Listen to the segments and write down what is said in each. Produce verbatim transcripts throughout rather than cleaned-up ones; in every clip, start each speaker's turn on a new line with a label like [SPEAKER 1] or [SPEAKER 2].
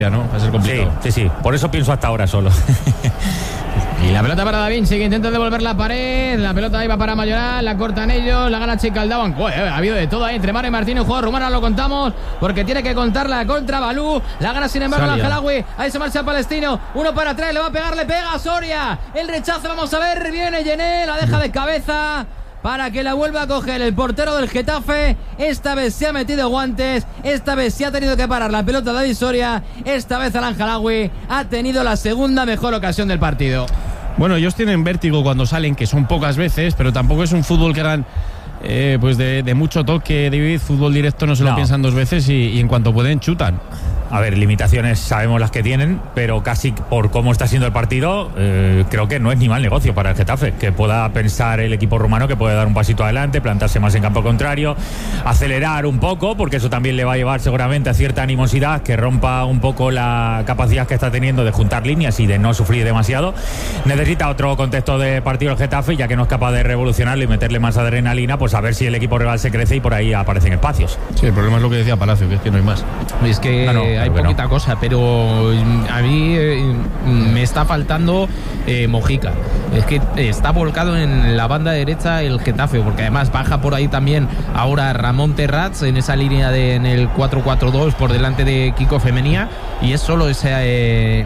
[SPEAKER 1] ¿no? Va a ser complicado.
[SPEAKER 2] Sí, sí, sí. Por eso pienso hasta ahora solo.
[SPEAKER 3] Y la pelota para Da Vinci, que intenta devolver la pared. La pelota ahí va para Mayoral, la cortan ellos, la gana Chicaldaban. Ha habido de todo ahí entre Mario y Martín. Un juego rumano, lo contamos, porque tiene que contarla contra Balú. La gana sin embargo el Anjalawi. Ahí se marcha el palestino. Uno para atrás, le va a pegar, le pega a Soria. El rechazo, vamos a ver, viene Yené, la deja de cabeza para que la vuelva a coger el portero del Getafe. Esta vez se ha metido guantes, esta vez se ha tenido que parar la pelota de David Soria. Esta vez Al Anjalawi ha tenido la segunda mejor ocasión del partido.
[SPEAKER 1] Bueno, ellos tienen vértigo cuando salen, que son pocas veces, pero tampoco es un fútbol que hagan eh, pues de, de mucho toque, David. Fútbol directo no se lo no. piensan dos veces y, y en cuanto pueden chutan.
[SPEAKER 2] A ver, limitaciones sabemos las que tienen, pero casi por cómo está siendo el partido, eh, creo que no es ni mal negocio para el Getafe, que pueda pensar el equipo rumano que puede dar un pasito adelante, plantarse más en campo contrario, acelerar un poco, porque eso también le va a llevar seguramente a cierta animosidad, que rompa un poco la capacidad que está teniendo de juntar líneas y de no sufrir demasiado. Necesita otro contexto de partido el Getafe, ya que no es capaz de revolucionarlo y meterle más adrenalina, pues a ver si el equipo rival se crece y por ahí aparecen espacios.
[SPEAKER 1] Sí, el problema es lo que decía Palacio, que es que no hay más.
[SPEAKER 4] Es que no, no. hay poquita no. cosa, pero a mí eh, me está faltando eh, Mojica. Es que está volcado en la banda derecha el Getafe, porque además baja por ahí también ahora Ramón Terrats en esa línea de en el cuatro cuatro dos por delante de Kiko Femenía, y es solo ese eh,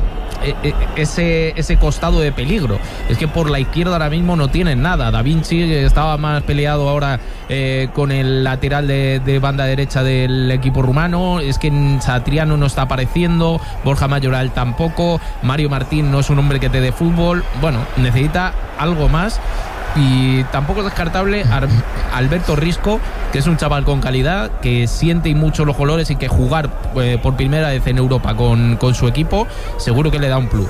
[SPEAKER 4] ese ese costado de peligro. Es que por la izquierda ahora mismo no tienen nada. Da Vinci estaba más peleado ahora eh, con el lateral de, de banda derecha del equipo rumano. Es que Satriano no está apareciendo, Borja Mayoral tampoco, Mario Martín no es un hombre que te dé fútbol. Bueno, necesita algo más. Y tampoco es descartable Alberto Risco, que es un chaval con calidad, que siente mucho los colores y que jugar eh, por primera vez en Europa con, con su equipo seguro que le da un plus.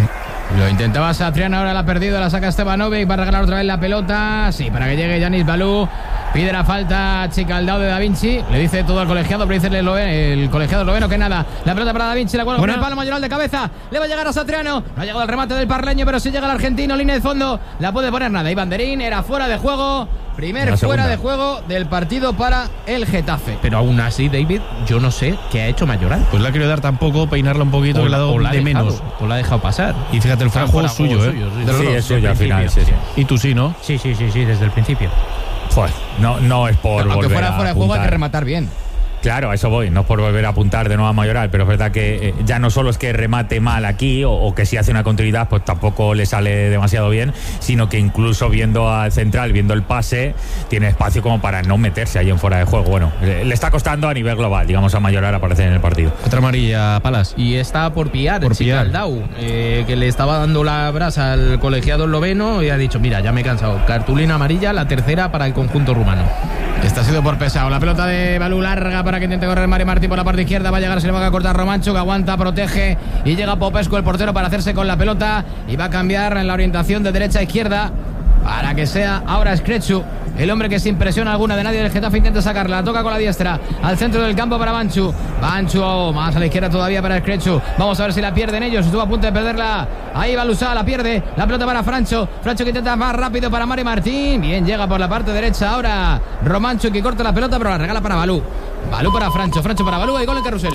[SPEAKER 3] Lo intentaba Satriano, ahora la ha perdido, la saca Stevanovic, va a regalar otra vez la pelota, sí, para que llegue Yanis Balú. Pide la falta Chicaldao de Da Vinci, le dice todo al colegiado, pero dice el colegiado esloveno que nada. La pelota para Da Vinci, la cuelga con el palo Mayoral de cabeza, le va a llegar a Satriano, no ha llegado el remate del parleño, pero sí llega el argentino, línea de fondo, la puede poner nada. Y Banderín era fuera de juego, primer fuera de juego del partido para el Getafe.
[SPEAKER 4] Pero aún así, David, yo no sé qué ha hecho Mayoral.
[SPEAKER 1] Pues le ha querido dar tampoco, peinarla un poquito,
[SPEAKER 4] o la,
[SPEAKER 1] o la de menos.
[SPEAKER 4] O la ha dejado pasar.
[SPEAKER 1] Y fíjate, el fuera de juego suyo, ¿eh?
[SPEAKER 2] Suyo, sí, sí, es suyo al final, sí, sí.
[SPEAKER 1] Y tú sí, ¿no?
[SPEAKER 4] Sí, sí, sí, sí, desde el principio.
[SPEAKER 2] Pues no, no es por
[SPEAKER 3] Aunque
[SPEAKER 2] volver
[SPEAKER 3] fuera
[SPEAKER 2] a
[SPEAKER 3] fuera de juego hay que rematar bien.
[SPEAKER 2] Claro, a eso voy, no es por volver a apuntar de nuevo a Mayoral, pero es verdad que eh, ya no solo es que remate mal aquí o, o que si hace una continuidad pues tampoco le sale demasiado bien, sino que incluso viendo al central, viendo el pase, tiene espacio como para no meterse ahí en fuera de juego. Bueno, le, le está costando a nivel global, digamos, a Mayoral aparecer en el partido.
[SPEAKER 1] Otra amarilla, Palas.
[SPEAKER 4] Y está por pillar
[SPEAKER 1] por
[SPEAKER 4] el Chicaldao, eh, que le estaba dando la brasa al colegiado esloveno y ha dicho, mira, ya me he cansado. Cartulina amarilla, la tercera para el conjunto rumano.
[SPEAKER 3] Está sido por pesado. La pelota de Balú larga para que intente correr Mario Martín por la parte izquierda. Va a llegar, se le va a cortar Romancho, que aguanta, protege. Y llega Popescu, el portero, para hacerse con la pelota. Y va a cambiar en la orientación de derecha a izquierda para que sea ahora Skretsu, el hombre que sin presión alguna de nadie del Getafe intenta sacarla. La toca con la diestra al centro del campo para Banchu. Banchu oh, más a la izquierda todavía para Skretsu. Vamos a ver si la pierden ellos. Estuvo a punto de perderla. Ahí va Lusá, la pierde. La pelota para Francho. Francho que intenta más rápido para Mario Martín. Bien, llega por la parte derecha ahora Romancho, que corta la pelota, pero la regala para Balú. Balú para Francho, Francho para Balú. Hay gol en Carrusel.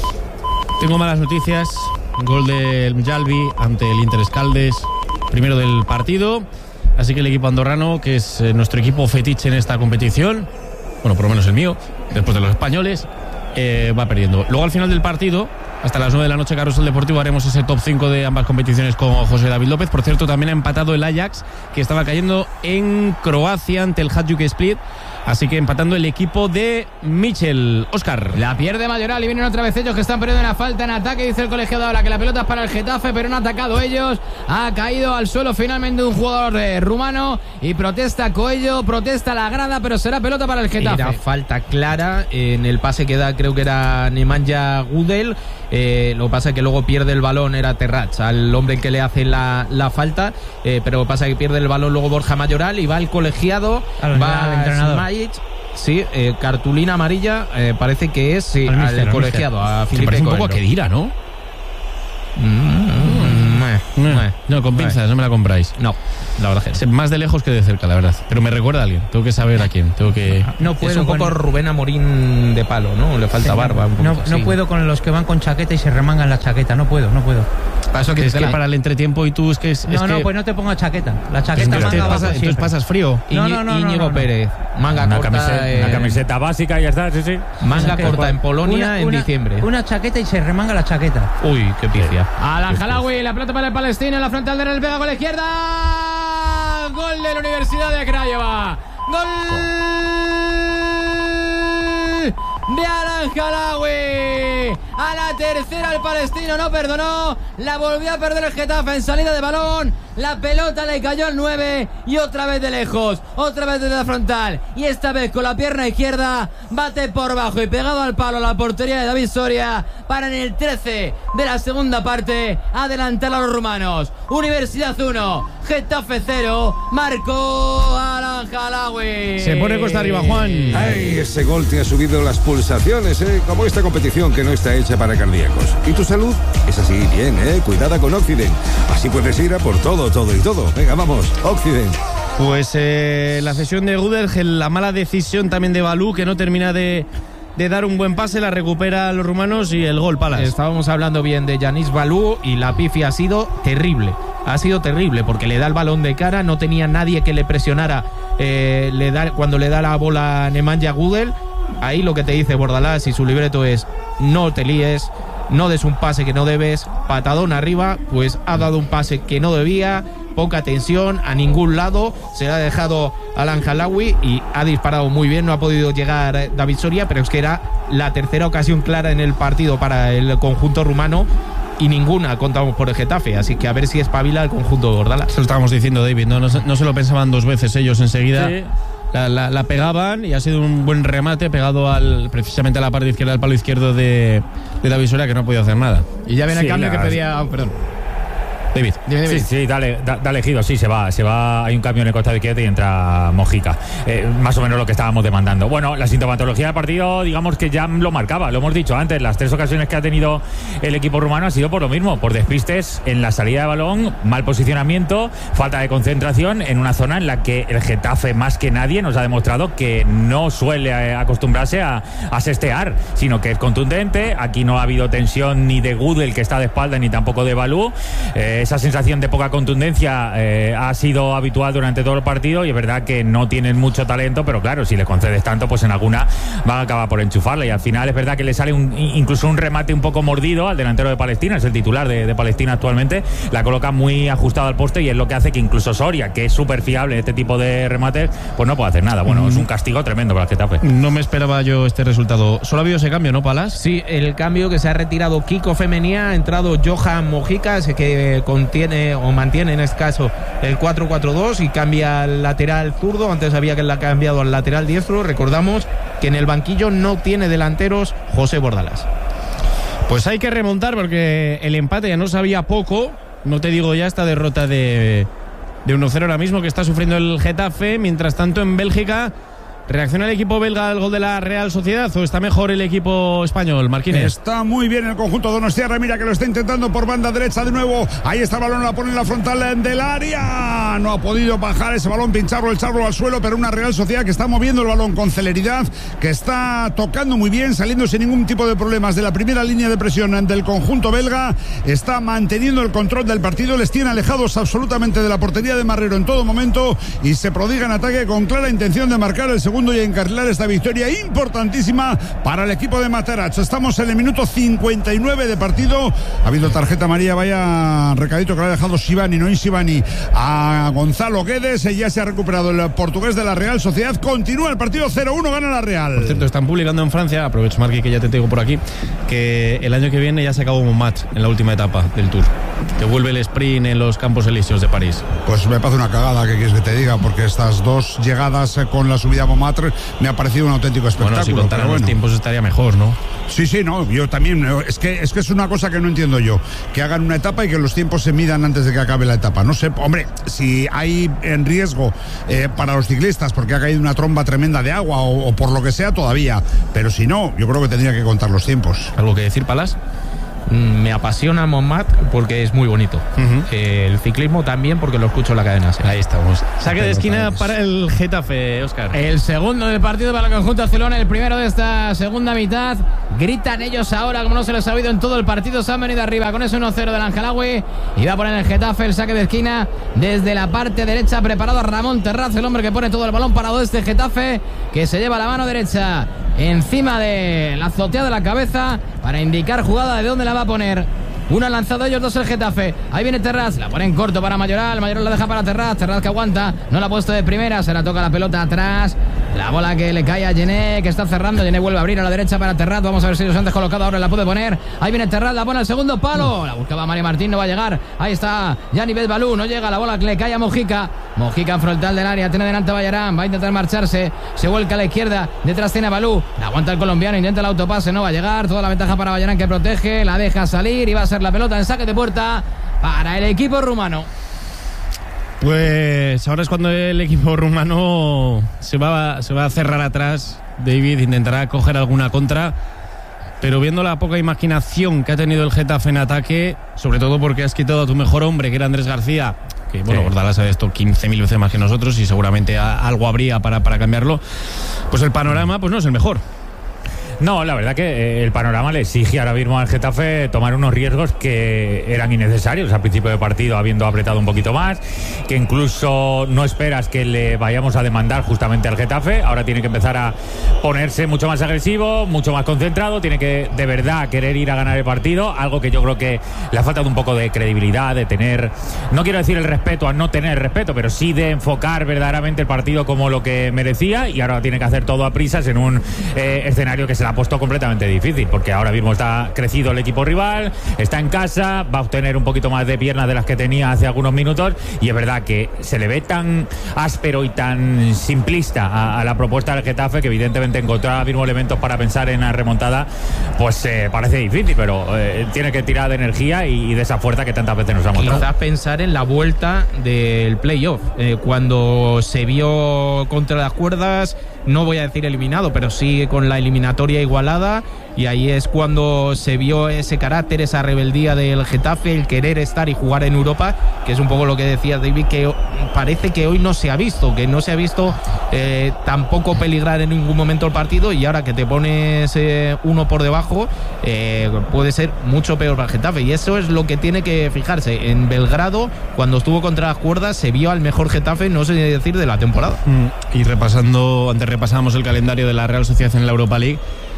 [SPEAKER 1] Tengo malas noticias. Gol del Mjalbi ante el Inter Escaldes, primero del partido. Así que el equipo andorrano, que es eh, nuestro equipo fetiche en esta competición, bueno, por lo menos el mío, después de los españoles, eh, va perdiendo. Luego al final del partido, hasta las nueve de la noche, Carrusel Deportivo, haremos ese top cinco de ambas competiciones con José David López. Por cierto, también ha empatado el Ajax, que estaba cayendo en Croacia ante el Hajduk Split. Así que empatando el equipo de Michel. Óscar.
[SPEAKER 3] La pierde Mayoral y vienen otra vez ellos, que están perdiendo una falta en ataque. Dice el colegiado ahora que la pelota es para el Getafe, pero no han atacado ellos. Ha caído al suelo finalmente un jugador eh, rumano y protesta Coello, protesta la grada, pero será pelota para el Getafe.
[SPEAKER 4] Era falta clara en el pase que da, creo que era Nemanja Gudel. Eh, lo que pasa es que luego pierde el balón, era Terrats, al hombre que le hace la, la falta, eh, pero lo que pasa es que pierde el balón luego Borja Mayoral y va el colegiado,
[SPEAKER 5] al,
[SPEAKER 4] va
[SPEAKER 5] al entrenador.
[SPEAKER 4] Smajic, sí, eh, cartulina amarilla, eh, parece que es sí, al, mister, al colegiado, a Filipe
[SPEAKER 1] Parece un
[SPEAKER 4] Coelho.
[SPEAKER 1] poco a Kedira, ¿no?
[SPEAKER 4] Mm, mm, mm.
[SPEAKER 1] No, no con pinzas, no me la compráis.
[SPEAKER 4] No, la verdad que no.
[SPEAKER 1] Más de lejos que de cerca, la verdad. Pero me recuerda a alguien. Tengo que saber a quién. Tengo que.
[SPEAKER 4] No puedo. Es un poco con... Rubén Amorín de palo, ¿no? Le falta sí, barba. Un
[SPEAKER 5] no, no puedo con los que van con chaqueta y se remangan la chaqueta. No puedo, no puedo.
[SPEAKER 1] Para eso que es que para el entretiempo y tú es que es.
[SPEAKER 5] No,
[SPEAKER 1] es
[SPEAKER 5] no,
[SPEAKER 1] que...
[SPEAKER 5] pues no te pongas chaqueta. La chaqueta
[SPEAKER 1] pues
[SPEAKER 5] manga
[SPEAKER 1] pasa, entonces pasas frío.
[SPEAKER 5] No, no, no,
[SPEAKER 4] Íñigo
[SPEAKER 5] no, no, no.
[SPEAKER 4] Pérez, manga
[SPEAKER 2] una
[SPEAKER 4] corta.
[SPEAKER 2] Camiseta,
[SPEAKER 4] eh...
[SPEAKER 2] Una camiseta básica y ya está, sí, sí.
[SPEAKER 4] Manga corta en Polonia
[SPEAKER 5] una,
[SPEAKER 4] en
[SPEAKER 5] una,
[SPEAKER 4] diciembre.
[SPEAKER 5] Una chaqueta y se remanga la chaqueta.
[SPEAKER 4] Uy, qué pifia.
[SPEAKER 3] Al-Anjalawi, la pelota para el palestino, en la frontal de el pega con la izquierda. Gol de la Universidad de Craiova. Gol de Al-Anjalawi. A la tercera el palestino no perdonó. La volvió a perder el Getafe en salida de balón. La pelota le cayó al nueve y otra vez de lejos, otra vez desde la frontal y esta vez con la pierna izquierda bate por bajo y pegado al palo a la portería de David Soria para en el trece de la segunda parte adelantar a los rumanos. Universidad uno, Getafe cero, marcó Al-Anjalawi.
[SPEAKER 1] Se pone costa arriba, Juan.
[SPEAKER 6] Ay, ese gol te ha subido las pulsaciones, ¿eh? Como esta competición que no está hecha para cardíacos. ¿Y tu salud? Es así, bien, ¿eh? Cuidada con Occident. Así puedes ir a por todo, todo y todo. Venga, vamos, Occident.
[SPEAKER 1] Pues eh, la cesión de Gudelj, la mala decisión también de Balú, que no termina de, de dar un buen pase, la recupera a los rumanos y el gol, Palas.
[SPEAKER 4] Estábamos hablando bien de Yanis Balú y la pifia ha sido terrible. Ha sido terrible porque le da el balón de cara, no tenía nadie que le presionara eh, le da, cuando le da la bola a Nemanja Gudelj. Ahí lo que te dice Bordalás y su libreto es: no te líes, no des un pase que no debes, patadón arriba. Pues ha dado un pase que no debía, poca tensión a ningún lado, se le ha dejado al Al-Anjalawi y ha disparado muy bien. No ha podido llegar David Soria, pero es que era la tercera ocasión clara en el partido para el conjunto rumano y ninguna contamos por el Getafe, así que a ver si espabila el conjunto de Bordalás.
[SPEAKER 1] Eso lo estábamos diciendo, David, no, no, no se lo pensaban dos veces ellos enseguida. Sí. La, la, la pegaban y ha sido un buen remate pegado al precisamente a la parte izquierda, al palo izquierdo de, de David Soria, que no ha podido hacer nada.
[SPEAKER 3] Y ya viene
[SPEAKER 2] sí,
[SPEAKER 3] el cambio
[SPEAKER 2] la...
[SPEAKER 3] que pedía... Oh, perdón.
[SPEAKER 1] David.
[SPEAKER 3] David.
[SPEAKER 2] Sí, sí, dale, da, dale Gido, sí, se va, se va, hay un cambio en el costado izquierdo y entra Mojica. Eh, más o menos lo que estábamos demandando. Bueno, la sintomatología del partido, digamos que ya lo marcaba, lo hemos dicho antes, las tres ocasiones que ha tenido el equipo rumano ha sido por lo mismo, por despistes en la salida de balón, mal posicionamiento, falta de concentración en una zona en la que el Getafe más que nadie nos ha demostrado que no suele acostumbrarse a, a sestear, sino que es contundente. Aquí no ha habido tensión ni de Gudelj, que está de espalda, ni tampoco de Balú. Eh, esa sensación de poca contundencia eh, ha sido habitual durante todo el partido y es verdad que no tienen mucho talento, pero claro, si les concedes tanto, pues en alguna van a acabar por enchufarla y al final es verdad que le sale un, incluso un remate un poco mordido al delantero de Palestina, es el titular de, de Palestina actualmente, la coloca muy ajustado al poste y es lo que hace que incluso Soria, que es súper fiable en este tipo de remates, pues no puede hacer nada. Bueno, mm. es un castigo tremendo para el Getafe.
[SPEAKER 1] No me esperaba yo este resultado. Solo ha habido ese cambio, ¿no, Palas?
[SPEAKER 4] Sí, el cambio que se ha retirado Kiko Femenía, ha entrado Johan Mojica, que contiene o mantiene en este caso el cuatro cuatro dos y cambia al lateral zurdo. Antes había que la ha cambiado al lateral diestro. Recordamos que en el banquillo no tiene delanteros José Bordalás.
[SPEAKER 1] Pues hay que remontar porque el empate ya no sabía poco. No te digo ya esta derrota de, de uno cero ahora mismo que está sufriendo el Getafe. Mientras tanto, en Bélgica, ¿reacciona el equipo belga al gol de la Real Sociedad o está mejor el equipo español, Marquínez?
[SPEAKER 7] Está muy bien el conjunto donostiarra, mira que lo está intentando por banda derecha de nuevo. Ahí está el balón, la pone en la frontal del área. No ha podido bajar ese balón, pincharlo, echarlo al suelo, pero una Real Sociedad que está moviendo el balón con celeridad, que está tocando muy bien, saliendo sin ningún tipo de problemas de la primera línea de presión del conjunto belga. Está manteniendo el control del partido, les tiene alejados absolutamente de la portería de Marrero en todo momento y se prodiga en ataque con clara intención de marcar el segundo y encarrilar esta victoria importantísima para el equipo de Materazzi. Estamos en el minuto cincuenta y nueve de partido. Ha habido tarjeta amarilla, vaya recadito que le ha dejado Sivani, no Sivani, a Gonzalo Guedes. Ya se ha recuperado el portugués de la Real Sociedad. Continúa el partido, cero uno, gana la Real.
[SPEAKER 1] Por cierto, están publicando en Francia, aprovecho, Marqui, que ya te tengo por aquí, que el año que viene ya se acabó un match en la última etapa del Tour, que vuelve el sprint en los Campos Elíseos de París.
[SPEAKER 7] Pues me parece una cagada, que quieres que te diga, porque estas dos llegadas con la subida a Montmartre me ha parecido un auténtico espectáculo.
[SPEAKER 1] Bueno, si contaran bueno. los tiempos estaría mejor, ¿no?
[SPEAKER 7] Sí, sí, no, yo también, es que, es que es una cosa que no entiendo yo, que hagan una etapa y que los tiempos se midan antes de que acabe la etapa. No sé, hombre, si hay en riesgo eh, para los ciclistas porque ha caído una tromba tremenda de agua o, o por lo que sea todavía, pero si no, yo creo que tendría que contar los tiempos.
[SPEAKER 1] ¿Algo que decir, Palas?
[SPEAKER 4] Me apasiona Montmat porque es muy bonito. Uh-huh. eh, el ciclismo también porque lo escucho en la cadena.
[SPEAKER 1] Ahí estamos. Saque de esquina para el Getafe, Óscar.
[SPEAKER 3] El segundo del partido para el conjunto azulón, el primero de esta segunda mitad. Gritan ellos ahora como no se les ha oído en todo el partido. Se han venido arriba con ese uno cero del Angelawi y va a poner el Getafe el saque de esquina desde la parte derecha. Preparado a Ramón Terraz, el hombre que pone todo el balón parado de este Getafe, que se lleva la mano derecha encima de la azotea de la cabeza para indicar jugada de dónde la va a poner. Uno ha lanzado ellos, dos el Getafe. Ahí viene Terraz, la pone en corto para Mayoral. Mayoral la deja para Terraz, Terraz que aguanta. No la ha puesto de primera, se la toca la pelota atrás. La bola que le cae a Gené, que está cerrando. Gené vuelve a abrir a la derecha para Terraz. Vamos a ver si los han descolocado, ahora la puede poner. Ahí viene Terraz, la pone al segundo palo. La buscaba Mario Martín, no va a llegar. Ahí está Yanibet Balú, no llega. La bola que le cae a Mojica. Mojica en frontal del área, tiene delante a Bayarán. Va a intentar marcharse, se vuelca a la izquierda. Detrás tiene a Balú, la aguanta el colombiano, intenta el autopase, no va a llegar. Toda la ventaja para Bayarán, que protege. La deja salir y va a ser la pelota en saque de puerta para el equipo rumano.
[SPEAKER 1] Pues ahora es cuando el equipo rumano se va, se va a cerrar atrás. David intentará coger alguna contra, pero viendo la poca imaginación que ha tenido el Getafe en ataque, sobre todo porque has quitado a tu mejor hombre, que era Andrés García, que bueno, sí. Bordalás sabe esto quince mil veces más que nosotros y seguramente algo habría para, para cambiarlo, pues el panorama pues no es el mejor.
[SPEAKER 2] No, la verdad que eh, el panorama le exige ahora mismo al Getafe tomar unos riesgos que eran innecesarios al principio de partido, habiendo apretado un poquito más, que incluso no esperas que le vayamos a demandar justamente al Getafe. Ahora tiene que empezar a ponerse mucho más agresivo, mucho más concentrado, tiene que de verdad querer ir a ganar el partido, algo que yo creo que le ha faltado un poco de credibilidad, de tener, no quiero decir el respeto a no tener respeto, pero sí de enfocar verdaderamente el partido como lo que merecía, y ahora tiene que hacer todo a prisas en un eh, escenario que se le ha puesto completamente difícil, porque ahora mismo está crecido el equipo rival, está en casa, va a obtener un poquito más de piernas de las que tenía hace algunos minutos, y es verdad que se le ve tan áspero y tan simplista a, a la propuesta del Getafe, que evidentemente encontrar ahora mismo elementos para pensar en la remontada pues eh, parece difícil, pero eh, tiene que tirar de energía y, y de esa fuerza que tantas veces nos ha mostrado.
[SPEAKER 4] Quizás pensar en la vuelta del playoff, eh, cuando se vio contra las cuerdas, no voy a decir eliminado, pero sí con la eliminatoria igualada, y ahí es cuando se vio ese carácter, esa rebeldía del Getafe, el querer estar y jugar en Europa, que es un poco lo que decía David, que parece que hoy no se ha visto, que no se ha visto eh, tampoco peligrar en ningún momento el partido, y ahora que te pones eh, uno por debajo, eh, puede ser mucho peor para el Getafe, y eso es lo que tiene que fijarse. En Belgrado, cuando estuvo contra las cuerdas, se vio al mejor Getafe, no sé decir, de la temporada.
[SPEAKER 1] Mm, y repasando, antes repasábamos el calendario de la Real Sociedad en la Europa League.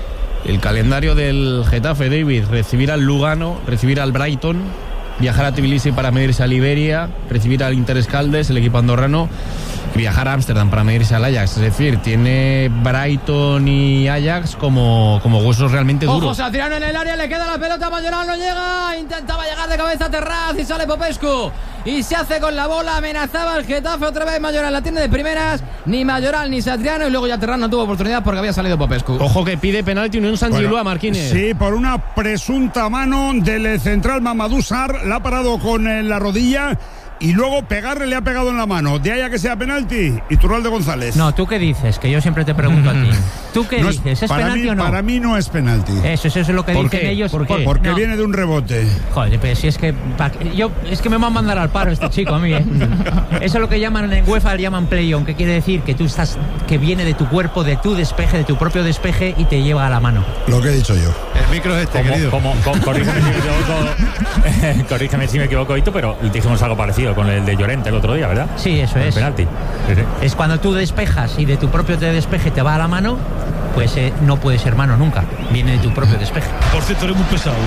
[SPEAKER 1] El calendario del Getafe, David: recibir al Lugano, recibir al Brighton, viajar a Tbilisi para medirse a Liberia, recibir al Interescaldes, el equipo andorrano, y viajar a Ámsterdam para medirse al Ajax. Es decir, tiene Brighton y Ajax como, como huesos realmente duros.
[SPEAKER 3] Ojo, Satriano en el área, le queda la pelota, Mayoral no llega, intentaba llegar de cabeza a Terraz y sale Popescu y se hace con la bola, amenazaba el Getafe otra vez. Mayoral la tiene de primeras, ni Mayoral ni Satriano, y luego ya Terraz no tuvo oportunidad porque había salido Popescu.
[SPEAKER 1] Ojo que pide penalti Unión San Gilua, bueno, Marquines.
[SPEAKER 7] Sí, por una presunta mano del central Mamadou Sarr, la ha parado con eh, la rodilla, y luego pegarle le ha pegado en la mano. De ahí a que sea penalti, Iturralde González.
[SPEAKER 5] No, ¿tú qué dices? Que yo siempre te pregunto a ti. ¿Tú qué no dices? ¿Es, ¿Es penalti
[SPEAKER 7] mí,
[SPEAKER 5] o no?
[SPEAKER 7] Para mí no es penalti.
[SPEAKER 5] Eso, eso es lo que dicen
[SPEAKER 1] qué?
[SPEAKER 5] ellos.
[SPEAKER 1] ¿Por qué?
[SPEAKER 7] Porque
[SPEAKER 5] no.
[SPEAKER 7] viene de un rebote.
[SPEAKER 5] Joder, pero si es que yo es que me va a mandar al paro este chico a mí, ¿eh? Eso es lo que llaman en UEFA, le llaman play-on, que quiere decir que tú estás, que viene de tu cuerpo, de tu despeje, de tu propio despeje, y te lleva a la mano.
[SPEAKER 7] Lo que he dicho yo.
[SPEAKER 8] El micro este,
[SPEAKER 2] como,
[SPEAKER 8] querido.
[SPEAKER 2] Como, como, corrígeme, si me equivoco, corrígeme si me equivoco, Hito, pero dijimos algo parecido con el de Llorente el otro día, ¿verdad?
[SPEAKER 5] Sí, eso es.
[SPEAKER 2] Penalti. Sí, sí.
[SPEAKER 5] Es cuando tú despejas y de tu propio despeje te va a la mano, pues eh, no puede ser mano nunca. Viene de tu propio despeje.
[SPEAKER 8] Por cierto, eres muy pesado.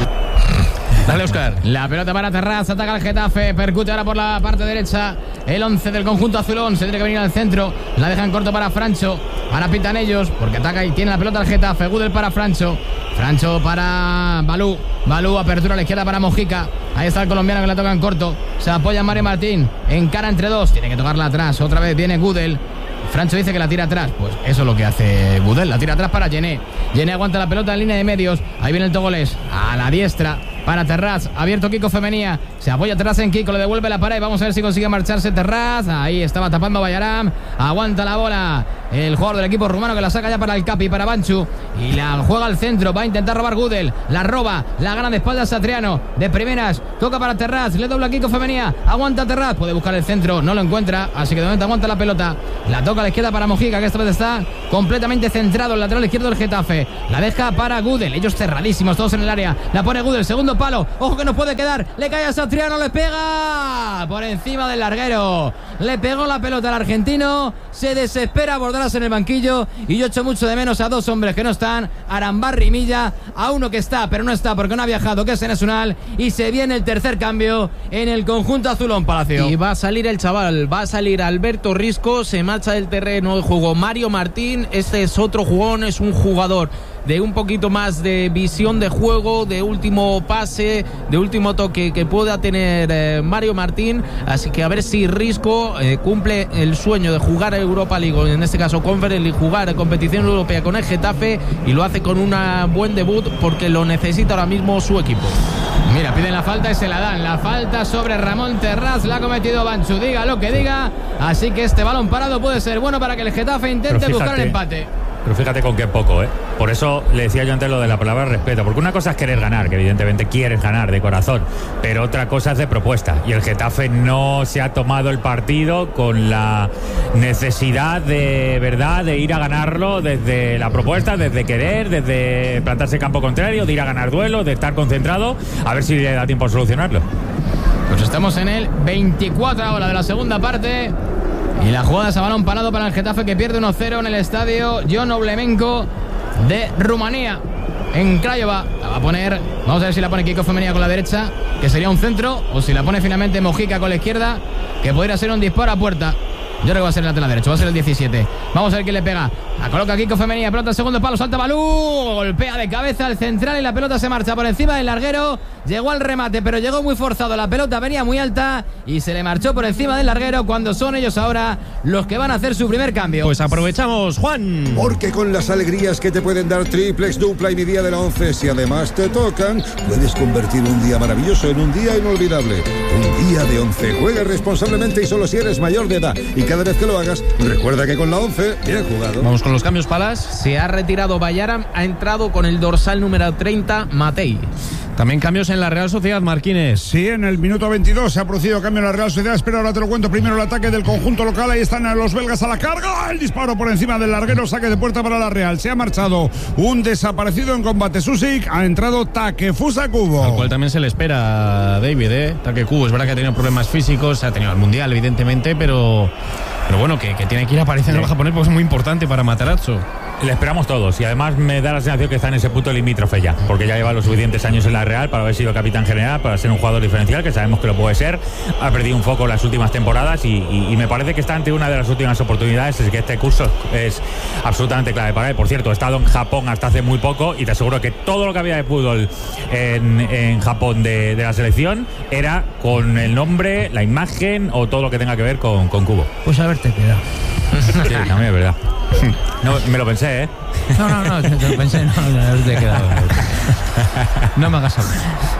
[SPEAKER 1] Dale, Óscar.
[SPEAKER 3] La pelota para Terraz, ataca el Getafe, percute ahora por la parte derecha el once del conjunto azulón, se tiene que venir al centro, la dejan corto para Francho, ahora pitan ellos porque ataca y tiene la pelota el Getafe. Gudel para Francho, Francho para Balú, Balú apertura a la izquierda para Mojica, ahí está el colombiano que la toca en corto, se apoya Mario Martín, encara entre dos, tiene que tocarla atrás, otra vez viene Gudel. Francho dice que la tira atrás, pues eso es lo que hace Gudel, la tira atrás para Gené. Gené aguanta la pelota en línea de medios, ahí viene el togolés a la diestra para Terraz. Abierto Kiko Femenía. Se apoya Terraz en Kiko. Le devuelve la pared. Y vamos a ver si consigue marcharse Terraz. Ahí estaba tapando Bayaram. Aguanta la bola el jugador del equipo rumano, que la saca ya para el Capi, para Banchu. Y la juega al centro. Va a intentar robar Gudel. La roba. La gana de espaldas Satriano. De primeras. Toca para Terraz. Le dobla Kiko Femenía. Aguanta Terraz. Puede buscar el centro. No lo encuentra. Así que de momento aguanta la pelota. La toca a la izquierda para Mojica, que esta vez está completamente centrado. El lateral izquierdo del Getafe. La deja para Gudel. Ellos cerradísimos, todos en el área. La pone Gudel. Segundo palo. Ojo que nos puede quedar. Le cae a Satriano. Le pega por encima del larguero. Le pegó la pelota al argentino. Se desespera Bordalas en el banquillo. Y yo echo mucho de menos a dos hombres que no están. Arambarri y Milla. A uno que está, pero no está porque no ha viajado, que es Enes Unal. Y se viene el tercer cambio en el conjunto azulón, Palacio.
[SPEAKER 4] Y va a salir el chaval. Va a salir Alberto Risco. Se marcha del terreno de juego Mario Martín. Este es otro jugón. Es un jugador de un poquito más de visión de juego, de último pase, de último toque que pueda tener eh, Mario Martín. Así que a ver si Risco eh, cumple el sueño de jugar a Europa League, en este caso Conference League, jugar en competición europea con el Getafe, y lo hace con un buen debut porque lo necesita ahora mismo su equipo.
[SPEAKER 3] Mira, piden la falta y se la dan. La falta sobre Ramón Terraz la ha cometido Banchu, diga lo que diga. Así que este balón parado puede ser bueno para que el Getafe intente fíjate, buscar el empate.
[SPEAKER 2] Pero fíjate con qué poco, ¿eh? Por eso le decía yo antes lo de la palabra respeto, porque una cosa es querer ganar, que evidentemente quieres ganar de corazón, pero otra cosa es de propuesta, y el Getafe no se ha tomado el partido con la necesidad de verdad de ir a ganarlo desde la propuesta, desde querer, desde plantarse campo contrario, de ir a ganar duelos, de estar concentrado, a ver si le da tiempo a solucionarlo.
[SPEAKER 3] Pues estamos en el veinticuatro ahora de la segunda parte. Y la jugada es a balón parado para el Getafe, que pierde uno cero en el estadio John Oblemenko de Rumanía, en Craiova. La va a poner, vamos a ver si la pone Kiko Femenía con la derecha, que sería un centro, o si la pone finalmente Mojica con la izquierda, que podría ser un disparo a puerta. Yo creo que va a ser el lateral derecho, va a ser el diecisiete. Vamos a ver quién le pega. La coloca Kiko Femenía, pelota al segundo palo, salta Balú, golpea de cabeza al central y la pelota se marcha por encima del larguero. Llegó al remate, pero llegó muy forzado. La pelota venía muy alta y se le marchó por encima del larguero, cuando son ellos ahora los que van a hacer su primer cambio.
[SPEAKER 1] Pues aprovechamos, Juan.
[SPEAKER 6] Porque con las alegrías que te pueden dar triplex, dupla y mi día de la once, si además te tocan, puedes convertir un día maravilloso en un día inolvidable. Un día de once. Juega responsablemente y solo si eres mayor de edad. Y cada vez que lo hagas, recuerda que con la once, bien jugado.
[SPEAKER 1] Vamos con los cambios, Palas.
[SPEAKER 4] Se ha retirado Bayaram, ha entrado con el dorsal número treinta, Matei.
[SPEAKER 1] También cambios en la Real Sociedad, Marquines.
[SPEAKER 7] Sí, en el minuto veintidós se ha producido cambio en la Real Sociedad. Pero ahora te lo cuento. Primero el ataque del conjunto local. Ahí están los belgas a la carga. El disparo por encima del larguero. Saque de puerta para la Real. Se ha marchado un desaparecido en combate. Susik. Ha entrado Takefusa Kubo.
[SPEAKER 1] Al cual también se le espera, David, ¿eh? Take Kubo. Es verdad que ha tenido problemas físicos. Ha tenido el Mundial, evidentemente. Pero, pero bueno, que, que tiene que ir apareciendo sí. el japonés, porque es muy importante para Matarazzo.
[SPEAKER 2] Le esperamos todos, y además me da la sensación que está en ese punto limítrofe ya, porque ya lleva los suficientes años en la Real para haber sido capitán general, para ser un jugador diferencial, que sabemos que lo puede ser. Ha perdido un foco las últimas temporadas y, y, y me parece que está ante una de las últimas oportunidades, es que este curso es absolutamente clave para él. Por cierto, he estado en Japón hasta hace muy poco y te aseguro que todo lo que había de fútbol en, en Japón de, de la selección era con el nombre, la imagen o todo lo que tenga que ver con, con Kubo.
[SPEAKER 5] Pues haberte quedado.
[SPEAKER 2] Sí, también es verdad. No, me lo pensé, ¿eh?
[SPEAKER 5] No, no, no, te lo pensé, no, no, no te he quedado. No me hagas hablar.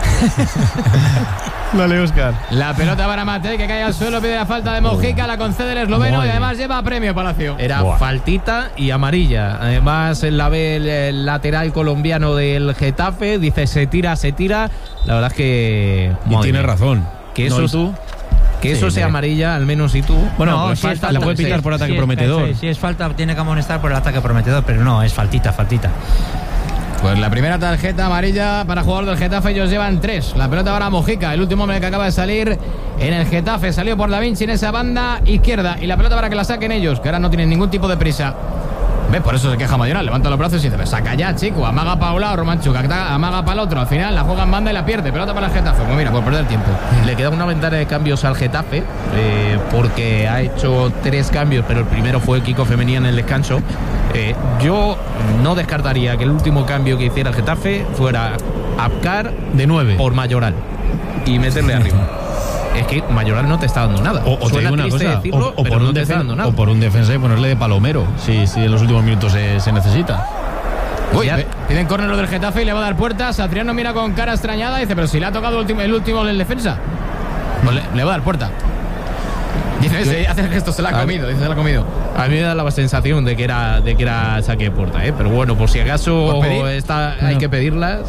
[SPEAKER 1] Dale, Óscar.
[SPEAKER 3] La pelota para Matei, que cae al suelo, pide la falta de Mojica, la concede el esloveno. Muy y además lleva a premio Palacio.
[SPEAKER 4] Era Buah. faltita y amarilla. Además la ve el, el lateral colombiano del Getafe, dice se tira, se tira. La verdad es que...
[SPEAKER 1] Y tiene razón.
[SPEAKER 4] Que eso...
[SPEAKER 1] ¿No, tú?
[SPEAKER 4] Que eso sí, sea amarilla, al menos y tú.
[SPEAKER 1] Bueno,
[SPEAKER 5] no,
[SPEAKER 1] pues
[SPEAKER 5] si
[SPEAKER 1] falta,
[SPEAKER 5] falta,
[SPEAKER 1] la puede pitar
[SPEAKER 5] sí,
[SPEAKER 1] por ataque
[SPEAKER 5] sí,
[SPEAKER 1] prometedor.
[SPEAKER 5] Si sí, sí, es falta, tiene que amonestar por el ataque prometedor, pero no, es faltita, faltita.
[SPEAKER 3] Pues la primera tarjeta amarilla para jugador del Getafe, ellos llevan tres. La pelota ahora a Mojica, el último hombre que acaba de salir en el Getafe. Salió por Da Vinci en esa banda izquierda. Y la pelota para que la saquen ellos, que ahora no tienen ningún tipo de prisa. ¿Ves? Por eso se queja Mayoral, levanta los brazos y dice, saca ya, chico, amaga para un lado, Romanchuk, amaga para el otro, al final la juega en banda y la pierde, pelota para el Getafe, pues mira, por perder tiempo.
[SPEAKER 4] Le queda una ventana de cambios al Getafe, eh, porque ha hecho tres cambios, pero el primero fue Kiko Femenía en el descanso. Eh, yo no descartaría que el último cambio que hiciera el Getafe fuera Abkar
[SPEAKER 1] de nueve
[SPEAKER 4] por Mayoral y meterle arriba. Es que Mayoral no te está dando nada.
[SPEAKER 1] O, o te digo una cosa, decirlo, o, o, por no un defen- o por un defensa y ponerle de palomero, si, si en los últimos minutos se, se necesita.
[SPEAKER 3] Uy, ya. Piden córner lo del Getafe y le va a dar puerta. Satriano mira con cara extrañada y dice, pero si le ha tocado el último, el último del defensa. Pues le, le va a dar puerta. Dice, ese, hace el gesto, se la ha comido, dice, se la ha comido.
[SPEAKER 4] A mí me da la sensación de que era, de que era saque de puerta, ¿eh? Pero bueno, por si acaso está, hay no. que pedirlas.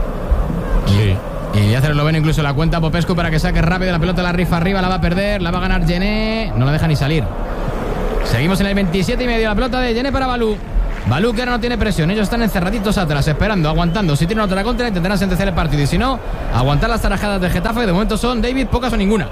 [SPEAKER 3] Sí. Y ya se lo ven incluso la cuenta Popescu para que saque rápido la pelota, la rifa arriba, la va a perder, la va a ganar Gené, no la deja ni salir. Seguimos en el veintisiete y medio, la pelota de Gené para Balú. Balú que ahora no tiene presión, ellos están encerraditos atrás, esperando, aguantando. Si tienen otra contra, intentarán sentenciar el partido y si no, aguantar las tarajadas de Getafe. De momento son, David, pocas o ninguna.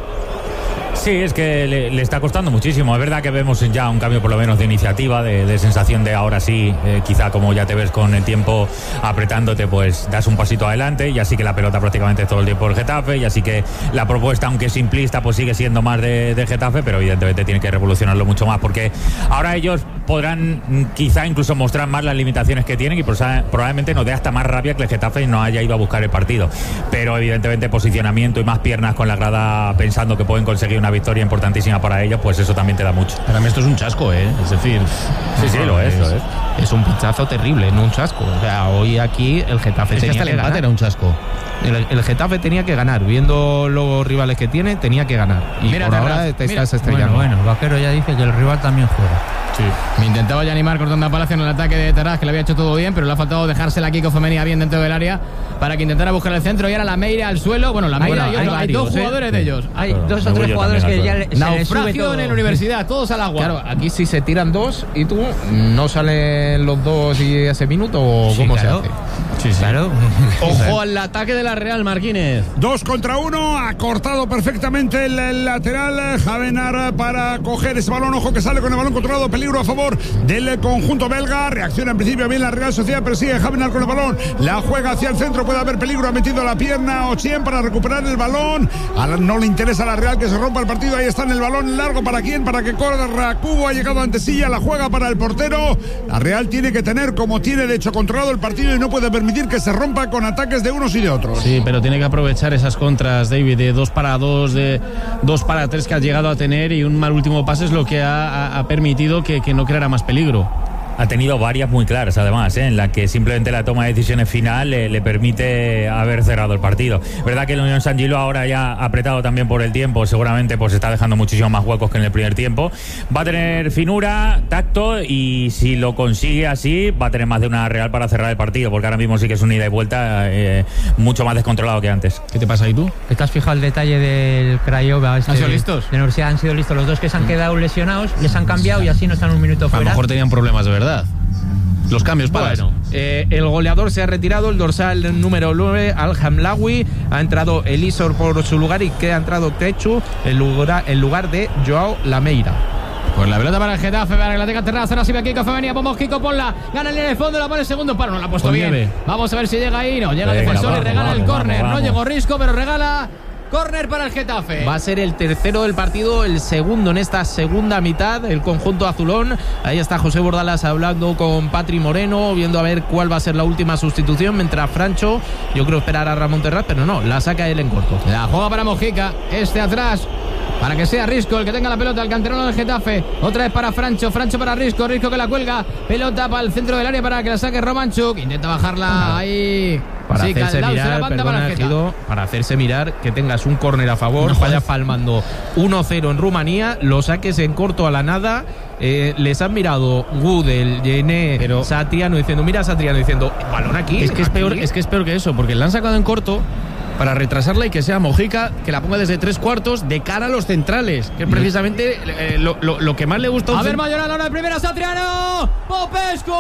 [SPEAKER 2] Sí, es que le, le está costando muchísimo. Es verdad que vemos ya un cambio por lo menos de iniciativa, de, de sensación de ahora sí, eh, quizá como ya te ves con el tiempo apretándote, pues das un pasito adelante y así que la pelota prácticamente todo el tiempo el Getafe y así que la propuesta, aunque simplista, pues sigue siendo más de, de Getafe, pero evidentemente tiene que revolucionarlo mucho más porque ahora ellos podrán quizá incluso mostrar más las limitaciones que tienen y probablemente nos dé hasta más rabia que el Getafe no haya ido a buscar el partido. Pero evidentemente posicionamiento y más piernas con la grada pensando que pueden conseguir una victoria importantísima para ellos, pues eso también te da mucho.
[SPEAKER 1] Para mí esto es un chasco, ¿eh? Es decir,
[SPEAKER 2] sí, sí, lo es,
[SPEAKER 4] es,
[SPEAKER 2] lo es.
[SPEAKER 4] Es un pinchazo terrible, no un chasco. O sea, hoy aquí el Getafe
[SPEAKER 1] es
[SPEAKER 4] tenía
[SPEAKER 1] que hasta
[SPEAKER 4] que
[SPEAKER 1] el empate
[SPEAKER 4] ganar.
[SPEAKER 1] Era un chasco.
[SPEAKER 4] El, el Getafe tenía que ganar, viendo los rivales que tiene, tenía que ganar. Y
[SPEAKER 3] mira,
[SPEAKER 4] por
[SPEAKER 3] Terraz,
[SPEAKER 4] ahora te
[SPEAKER 3] mira.
[SPEAKER 4] estás estrellando.
[SPEAKER 5] Bueno, bueno, Vaquero ya dice que el rival también juega.
[SPEAKER 3] Sí. Me intentaba ya animar cortando a Palacio en el ataque de Terraz, que le había hecho todo bien, pero le ha faltado dejársela a Kiko Femenía bien dentro del área para que intentara buscar el centro y ahora la Meira al suelo. Bueno, la Meira
[SPEAKER 4] bueno,
[SPEAKER 3] y otro,
[SPEAKER 4] hay
[SPEAKER 3] hay dos
[SPEAKER 4] varios, ¿eh?
[SPEAKER 3] jugadores de ellos.
[SPEAKER 5] Hay
[SPEAKER 2] Claro,
[SPEAKER 5] dos o
[SPEAKER 2] me voy
[SPEAKER 5] tres
[SPEAKER 2] yo
[SPEAKER 5] jugadores que
[SPEAKER 2] también,
[SPEAKER 5] ya le, se les sube
[SPEAKER 3] Naufragio
[SPEAKER 5] todo.
[SPEAKER 3] en la universidad, todos al agua.
[SPEAKER 4] Claro, aquí si se tiran dos y tú no salen los dos y ese minuto o
[SPEAKER 5] Sí,
[SPEAKER 4] cómo
[SPEAKER 5] claro.
[SPEAKER 4] se hace.
[SPEAKER 5] Sí, sí. Claro.
[SPEAKER 1] Ojo al ataque de la Real, Marquínez.
[SPEAKER 7] Dos contra uno, ha cortado perfectamente el, el lateral Javenar para coger ese balón. Ojo que sale con el balón controlado, peligro a favor del conjunto belga. Reacciona en principio bien la Real Sociedad, pero sigue Javenar con el balón. La juega hacia el centro, puede haber peligro. Ha metido la pierna Ochien para recuperar el balón. A la, no le interesa a la Real que se rompa el partido. Ahí está en el balón largo. ¿Para quién? Para que corra Cubo. Ha llegado ante Silla, la juega para el portero. La Real tiene que tener, como tiene de hecho, controlado el partido y no puede permitir que se rompa con ataques de unos y de otros.
[SPEAKER 1] Sí, pero tiene que aprovechar esas contras, David, de dos para dos, de dos para tres que ha llegado a tener y un mal último pase es lo que ha, ha, ha permitido que, que no creara más peligro.
[SPEAKER 2] Ha tenido varias muy claras, además, ¿eh? en la que simplemente la toma de decisiones final eh, le permite haber cerrado el partido. Verdad que el Unión San Gilo ahora ya apretado también por el tiempo, seguramente pues está dejando muchísimos más huecos que en el primer tiempo. Va a tener finura, tacto y si lo consigue así va a tener más de una Real para cerrar el partido, porque ahora mismo sí que es un ida y vuelta eh, mucho más descontrolado que antes.
[SPEAKER 1] ¿Qué te pasa ahí tú?
[SPEAKER 5] ¿Te has fijado el detalle del Craiova? Este
[SPEAKER 3] ¿Han sido
[SPEAKER 5] de,
[SPEAKER 3] listos?
[SPEAKER 5] De la universidad han sido listos. Los dos que se han quedado lesionados les han cambiado y así no están un minuto fuera.
[SPEAKER 1] A lo mejor tenían problemas de verdad. Los cambios para
[SPEAKER 4] Bueno, eh, el goleador se ha retirado, el dorsal número nueve, Al-Hamlawi. Ha entrado Elisor por su lugar y que ha entrado Techu en lugar, en lugar de Joao Lameira.
[SPEAKER 3] Pues la pelota para el Getafe, para que la tenga Terraz. Ahora sí ve Kiko Femenía, vamos Kiko, ponla. Gana en el fondo, la pone el segundo paro, no la ha puesto
[SPEAKER 1] Con
[SPEAKER 3] bien.
[SPEAKER 1] nieve.
[SPEAKER 3] Vamos a ver si llega ahí. No, llega el
[SPEAKER 2] Venga,
[SPEAKER 3] defensor
[SPEAKER 2] vamos,
[SPEAKER 3] y regala
[SPEAKER 2] vamos,
[SPEAKER 3] el córner.
[SPEAKER 2] vamos,
[SPEAKER 3] No
[SPEAKER 2] vamos.
[SPEAKER 3] llegó Risco, pero regala córner para el Getafe.
[SPEAKER 4] Va a ser el tercero del partido, el segundo en esta segunda mitad, el conjunto azulón. Ahí está José Bordalas hablando con Patri Moreno, viendo a ver cuál va a ser la última sustitución, mientras Francho, yo creo esperar a Ramón Terraz, pero no, la saca él en corto.
[SPEAKER 3] La juega para Mojica, este atrás, para que sea Risco el que tenga la pelota, el canterano del Getafe. Otra vez para Francho, Francho para Risco, Risco que la cuelga, pelota para el centro del área para que la saque Romanchuk, intenta bajarla ahí.
[SPEAKER 4] Para
[SPEAKER 3] Sí,
[SPEAKER 4] hacerse
[SPEAKER 3] Caldao, se la
[SPEAKER 4] mirar,
[SPEAKER 3] manda para
[SPEAKER 4] perdona,
[SPEAKER 3] el Getafe.
[SPEAKER 4] Ejido, para hacerse mirar que tengas un córner a favor, no, vayas palmando uno cero en Rumanía, lo saques en corto a la nada. Eh, les han mirado Gudel, Yené,
[SPEAKER 1] Pero-
[SPEAKER 4] Satriano diciendo, mira a Satriano diciendo, balón aquí.
[SPEAKER 1] Es que es
[SPEAKER 4] aquí".
[SPEAKER 1] peor, es que es peor que eso, porque la han sacado en corto para retrasarla y que sea Mojica, que la ponga desde tres cuartos de cara a los centrales, que es precisamente eh, lo, lo- lo que más le gusta a un
[SPEAKER 3] A ver,
[SPEAKER 1] cent-
[SPEAKER 3] Mayoral, ahora de primera, Satriano. ¡Popescu!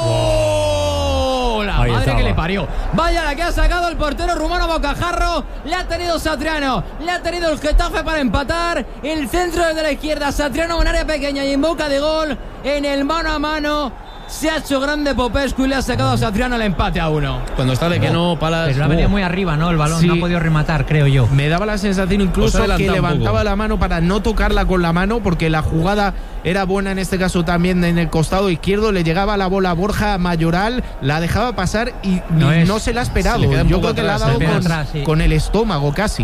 [SPEAKER 3] La
[SPEAKER 2] Ahí
[SPEAKER 3] madre
[SPEAKER 2] estaba.
[SPEAKER 3] que le parió. Vaya la que ha sacado el portero rumano Bocajarro. Le ha tenido Satriano. Le ha tenido el Getafe para empatar. El centro desde la izquierda. Satriano en área pequeña y en boca de gol. En el mano a mano. Se ha hecho grande Popescu y le ha sacado a Satriano el empate a uno.
[SPEAKER 1] Cuando está de que no, Palas.
[SPEAKER 5] Pero ha venido muy arriba, ¿no? El balón
[SPEAKER 4] Sí.
[SPEAKER 5] no ha podido rematar, creo yo.
[SPEAKER 4] Me daba la sensación incluso
[SPEAKER 1] Os adelanta
[SPEAKER 4] que
[SPEAKER 1] un
[SPEAKER 4] levantaba
[SPEAKER 1] poco.
[SPEAKER 4] la mano para no tocarla con la mano, porque la jugada era buena en este caso también en el costado izquierdo. Le llegaba la bola a Borja Mayoral, la dejaba pasar y
[SPEAKER 5] No
[SPEAKER 4] no,
[SPEAKER 5] es-
[SPEAKER 4] no se la ha esperado.
[SPEAKER 1] se le queda un
[SPEAKER 4] Yo
[SPEAKER 1] poco
[SPEAKER 4] creo que la ha
[SPEAKER 1] atrás,
[SPEAKER 4] dado
[SPEAKER 5] se le queda
[SPEAKER 4] con,
[SPEAKER 5] atrás, sí.
[SPEAKER 4] con el estómago casi.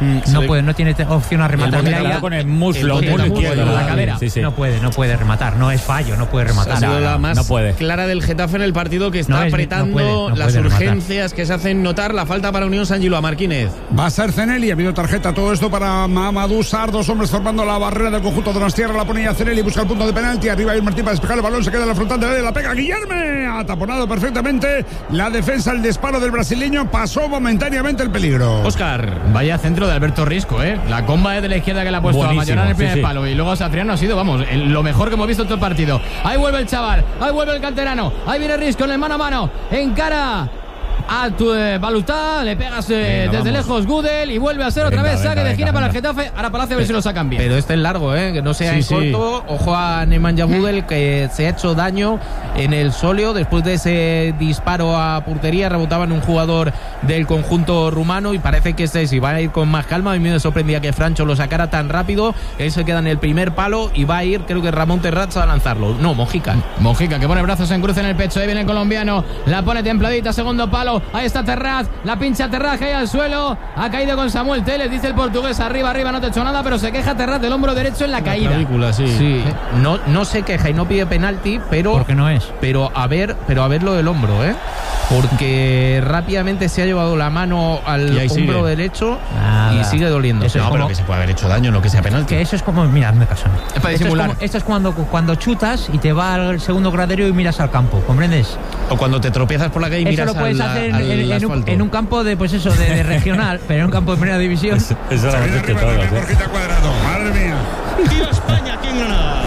[SPEAKER 5] Mm, no puede, no tiene opción a rematar.
[SPEAKER 2] Mira, ya con el muslo, el muslo izquierdo,
[SPEAKER 5] la cadera. Sí, sí. No puede, no puede rematar. No es fallo, no puede rematar.
[SPEAKER 1] Ha sido la más
[SPEAKER 2] no puede.
[SPEAKER 1] clara del Getafe en el partido, que está
[SPEAKER 5] no es,
[SPEAKER 1] apretando
[SPEAKER 5] no puede, no
[SPEAKER 1] las
[SPEAKER 5] puede
[SPEAKER 1] urgencias
[SPEAKER 5] rematar.
[SPEAKER 1] que se hacen notar. La falta para Unión San Gilo a Marquínez.
[SPEAKER 7] Va a ser Zenelli, ha habido tarjeta. Todo esto para Mamadou Sarr, dos hombres formando la barrera del conjunto de Donostierra. La ponía Zenelli, busca el punto de penalti. Arriba hay un Martín para despejar el balón, se queda en la frontal del área, la pega Guillerme. Ha taponado perfectamente la defensa, el disparo del brasileño. Pasó momentáneamente el peligro.
[SPEAKER 1] Óscar.
[SPEAKER 3] Vaya centro de Alberto Risco, ¿eh? La comba de la izquierda que le ha puesto Buenísimo, a Mayoral en el primer sí, sí. palo. Y luego Satriano ha sido, vamos, el, lo mejor que hemos visto en todo el partido. Ahí vuelve el chaval, ahí vuelve el canterano. Ahí viene Risco en el mano a mano. Encara a tu eh, Balutá, le pegas eh, venga, desde vamos. lejos Gudel y vuelve a ser otra venga, vez saque venga, de esquina para el Getafe. Ahora Palacio a ver si lo sacan bien.
[SPEAKER 4] Pero este es largo, ¿eh? Que no sea
[SPEAKER 1] sí,
[SPEAKER 4] en corto.
[SPEAKER 1] Sí.
[SPEAKER 4] Ojo a Nemanja Gudel, que se ha hecho daño en el sóleo después de ese disparo a portería. Rebotaba en un jugador del conjunto rumano y parece que este si va a ir con más calma. A mí me sorprendía que Francho lo sacara tan rápido. Él se queda en el primer palo y va a ir, creo que Ramón Terrazza a lanzarlo. No, Mojica.
[SPEAKER 3] Mojica que pone brazos en cruz en el pecho. Ahí viene el colombiano, la pone templadita, segundo palo. Ahí está Terraz, la pincha Terraz, cae al suelo. Ha caído con Samuel Teles, dice el portugués. Arriba, arriba, no te he hecho nada, pero se queja Terraz del hombro derecho en la caída.
[SPEAKER 1] Película, sí.
[SPEAKER 4] sí. No, no se queja y no pide penalti, pero.
[SPEAKER 5] Porque no es.
[SPEAKER 4] Pero a ver, pero a ver lo del hombro, ¿eh? Porque rápidamente se ha llevado la mano al hombro sigue. derecho Nada. y sigue doliendo.
[SPEAKER 1] Eso no, como, pero que se puede haber hecho daño, no que sea penalti.
[SPEAKER 5] Que eso es como, mira, me caso.
[SPEAKER 3] Es para disimular.
[SPEAKER 5] Esto es, como, esto es cuando, cuando chutas y te va al segundo gradero y miras al campo, ¿comprendes?
[SPEAKER 1] O cuando te tropiezas por la calle y
[SPEAKER 5] eso
[SPEAKER 1] miras
[SPEAKER 5] lo puedes
[SPEAKER 1] al,
[SPEAKER 5] hacer
[SPEAKER 1] al,
[SPEAKER 5] en, en,
[SPEAKER 1] al
[SPEAKER 5] en, un, en un campo de, pues eso, de, de regional, pero en un campo de primera división.
[SPEAKER 2] Eso, eso lo hemos hecho todos.
[SPEAKER 7] Borjita Cuadrado, madre mía.
[SPEAKER 8] Tiro España, ¿quién gana?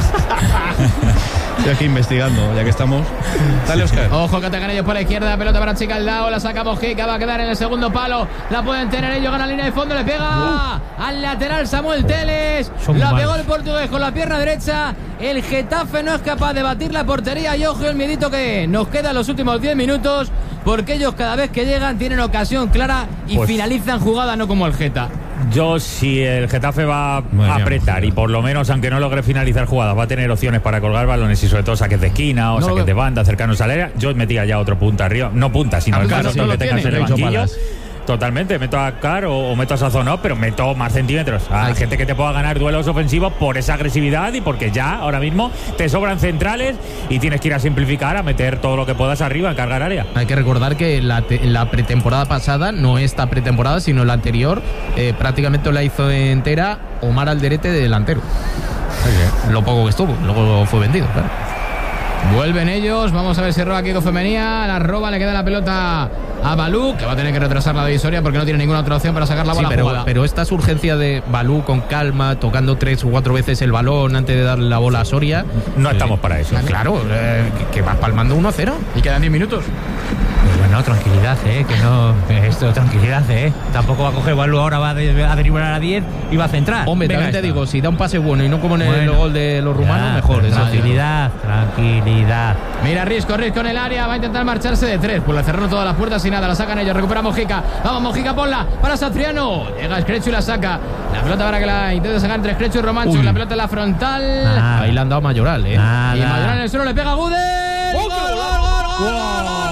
[SPEAKER 1] Estoy aquí investigando, ya que estamos. Dale, Óscar.
[SPEAKER 3] Ojo que atacan ellos por la izquierda. Pelota para Chicaldao. La saca Mojica. Va a quedar en el segundo palo. La pueden tener ellos. Gana la línea de fondo. Le pega uh. al lateral Samuel Teles. Son la pegó el portugués con la pierna derecha. El Getafe no es capaz de batir la portería. Y ojo el miedito que nos queda en los últimos diez minutos. Porque ellos cada vez que llegan tienen ocasión clara y pues, finalizan jugada, no como el Geta.
[SPEAKER 2] Yo, si el Getafe va a apretar y por lo menos, aunque no logre finalizar jugadas, va a tener opciones para colgar balones y sobre todo saques de esquina o no, saques de banda cercanos al área, yo metía ya otro punta arriba. No punta, sino el caso no que tengas en el banquillo. Totalmente, meto a Car o, o meto a Sazonov, pero meto más centímetros. A Hay gente que te pueda ganar duelos ofensivos por esa agresividad y porque ya ahora mismo te sobran centrales y tienes que ir a simplificar, a meter todo lo que puedas arriba, a cargar área.
[SPEAKER 4] Hay que recordar que la, te, la pretemporada pasada, no esta pretemporada, sino la anterior, eh, prácticamente la hizo entera Omar Alderete de delantero. Okay. Lo poco que estuvo, luego fue vendido, claro.
[SPEAKER 3] Vuelven ellos, vamos a ver si roba Kiko Femenía. La roba, le queda la pelota a Balú, que va a tener que retrasar la divisoria porque no tiene ninguna otra opción para sacar la bola
[SPEAKER 4] sí, pero,
[SPEAKER 3] jugada.
[SPEAKER 4] Pero esta urgencia de Balú con calma, tocando tres o cuatro veces el balón antes de darle la bola a Soria.
[SPEAKER 2] No eh, estamos para eso.
[SPEAKER 4] Claro, eh, que, que vas palmando uno a cero.
[SPEAKER 3] Y quedan diez minutos.
[SPEAKER 5] Pues bueno, tranquilidad, eh, que no. Esto, tranquilidad, eh. Tampoco va a coger Balú ahora, va a, de, a driblar a diez y va a centrar.
[SPEAKER 4] Hombre, Venga, también te digo, si da un pase bueno y no como en bueno, el gol de los rumanos, ya, mejor.
[SPEAKER 5] Tranquilidad, tranquilidad.
[SPEAKER 3] Mira, Risco, Risco en el área, va a intentar marcharse de tres. Pues le cerraron todas las puertas y nada, la sacan ellos, recupera Mojica. Vamos, Mojica, ponla para Satriano. Llega Screchu y la saca. La pelota para que la intente sacar entre Screchu y Romancho. Uy. La pelota en la frontal.
[SPEAKER 4] Nada. Ahí le han dado Mayoral, eh.
[SPEAKER 3] Nada. Y Mayoral en el suelo le pega a Gudel. ¡Oh, ¡Gol, gol, gol, gol, gol,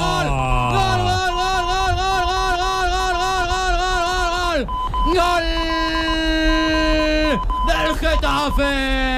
[SPEAKER 3] gol, gol, gol del Getafe!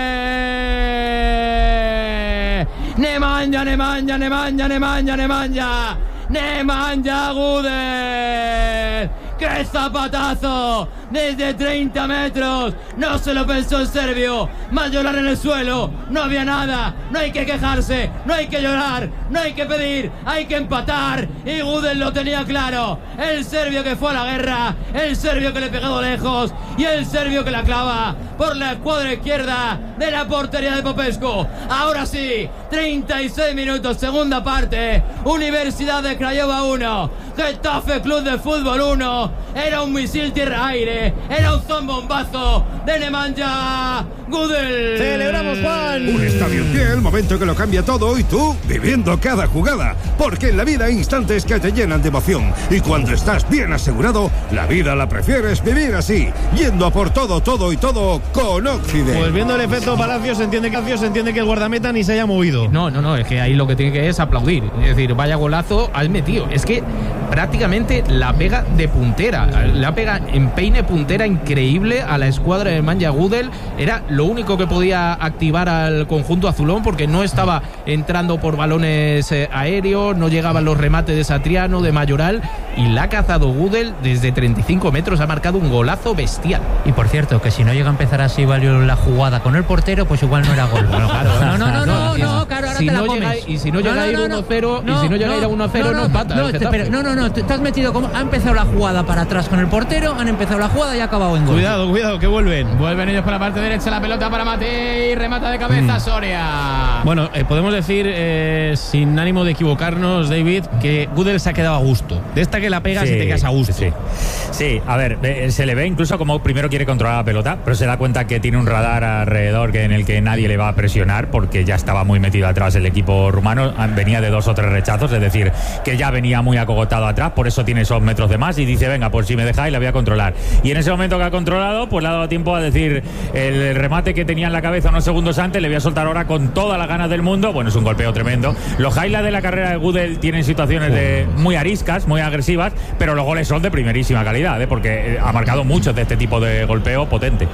[SPEAKER 3] Nemanja, Nemanja, Nemanja, Nemanja, Nemanja, Nemanja Gudel. ¡Qué zapatazo! Desde treinta metros. No se lo pensó el serbio. Mayoral en el suelo. No había nada. No hay que quejarse. No hay que llorar. No hay que pedir. Hay que empatar. Y Gudel lo tenía claro. El serbio que fue a la guerra. El serbio que le pegó lejos. Y el serbio que la clava por la escuadra izquierda de la portería de Popescu. Ahora sí. treinta y seis minutos. Segunda parte. Universidad de Craiova uno. Getafe Club de Fútbol uno. Era un misil tierra-aire. Era un zombombazo de Nemanja Gudel.
[SPEAKER 1] ¡Celebramos, Juan!
[SPEAKER 6] Un estadio en pie, el momento que lo cambia todo y tú viviendo cada jugada. Porque en la vida hay instantes que te llenan de emoción. Y cuando estás bien asegurado, la vida la prefieres vivir así. Yendo a por todo, todo y todo con Occident.
[SPEAKER 1] Pues viendo el efecto Palacios, se entiende que Palacios entiende que el guardameta ni se haya movido. metido.
[SPEAKER 4] No, no, no, es que ahí lo que tiene que es aplaudir. Es decir, vaya golazo has metido. Es que prácticamente la pega de puntera, la pega en peine puntera increíble a la escuadra de Manja Gudel. Era lo único que podía activar al conjunto azulón porque no estaba entrando por balones eh, aéreos, no llegaban los remates de Satriano, de Mayoral, y la ha cazado Gudel desde treinta y cinco metros, ha marcado un golazo bestial.
[SPEAKER 5] Y por cierto, que si no llega a empezar así valió la jugada con el portero, pues igual no era gol.
[SPEAKER 4] Bueno, claro,
[SPEAKER 5] no, no, no, no, no, claro, ahora
[SPEAKER 4] si
[SPEAKER 5] te la
[SPEAKER 4] no
[SPEAKER 5] comes.
[SPEAKER 4] llega, y si no llega
[SPEAKER 5] no,
[SPEAKER 4] a ir
[SPEAKER 5] no, no,
[SPEAKER 4] uno cero,
[SPEAKER 5] no,
[SPEAKER 4] y si no llega
[SPEAKER 5] no,
[SPEAKER 4] a ir a uno cero, no,
[SPEAKER 5] no,
[SPEAKER 4] empata.
[SPEAKER 5] No, te, pero, no, no, no, te, te has metido como ha empezado la jugada para atrás con el portero, han empezado la jugada y ha acabado en gol.
[SPEAKER 1] Cuidado, cuidado, que vuelven.
[SPEAKER 3] Vuelven ellos por la parte derecha, la pelota para Matei, remata de cabeza
[SPEAKER 1] Mm.
[SPEAKER 3] Soria.
[SPEAKER 1] Bueno, eh, podemos decir, eh, sin ánimo de equivocarnos, David, que Gudel se ha quedado a gusto. De esta que la pegas
[SPEAKER 2] Sí,
[SPEAKER 1] y te quedas a gusto.
[SPEAKER 2] Sí, sí, a ver, eh, se le ve incluso como primero quiere controlar la pelota, pero se da cuenta que tiene un radar alrededor que en el que nadie le va a presionar porque ya estaba muy metido atrás el equipo rumano, venía de dos o tres rechazos, es decir, que ya venía muy acogotado atrás, por eso tiene esos metros de más y dice, venga, pues si me dejáis la voy a controlar. Y en ese momento que ha controlado, pues le ha dado tiempo a decir, el remate que tenía en la cabeza unos segundos antes, le voy a soltar ahora con todas las ganas del mundo. Bueno, es un golpeo tremendo. Los highlights de la carrera de Gudel tienen situaciones de muy ariscas, muy agresivas, pero los goles son de primerísima calidad, ¿eh? Porque ha marcado muchos de este tipo de golpeo potente.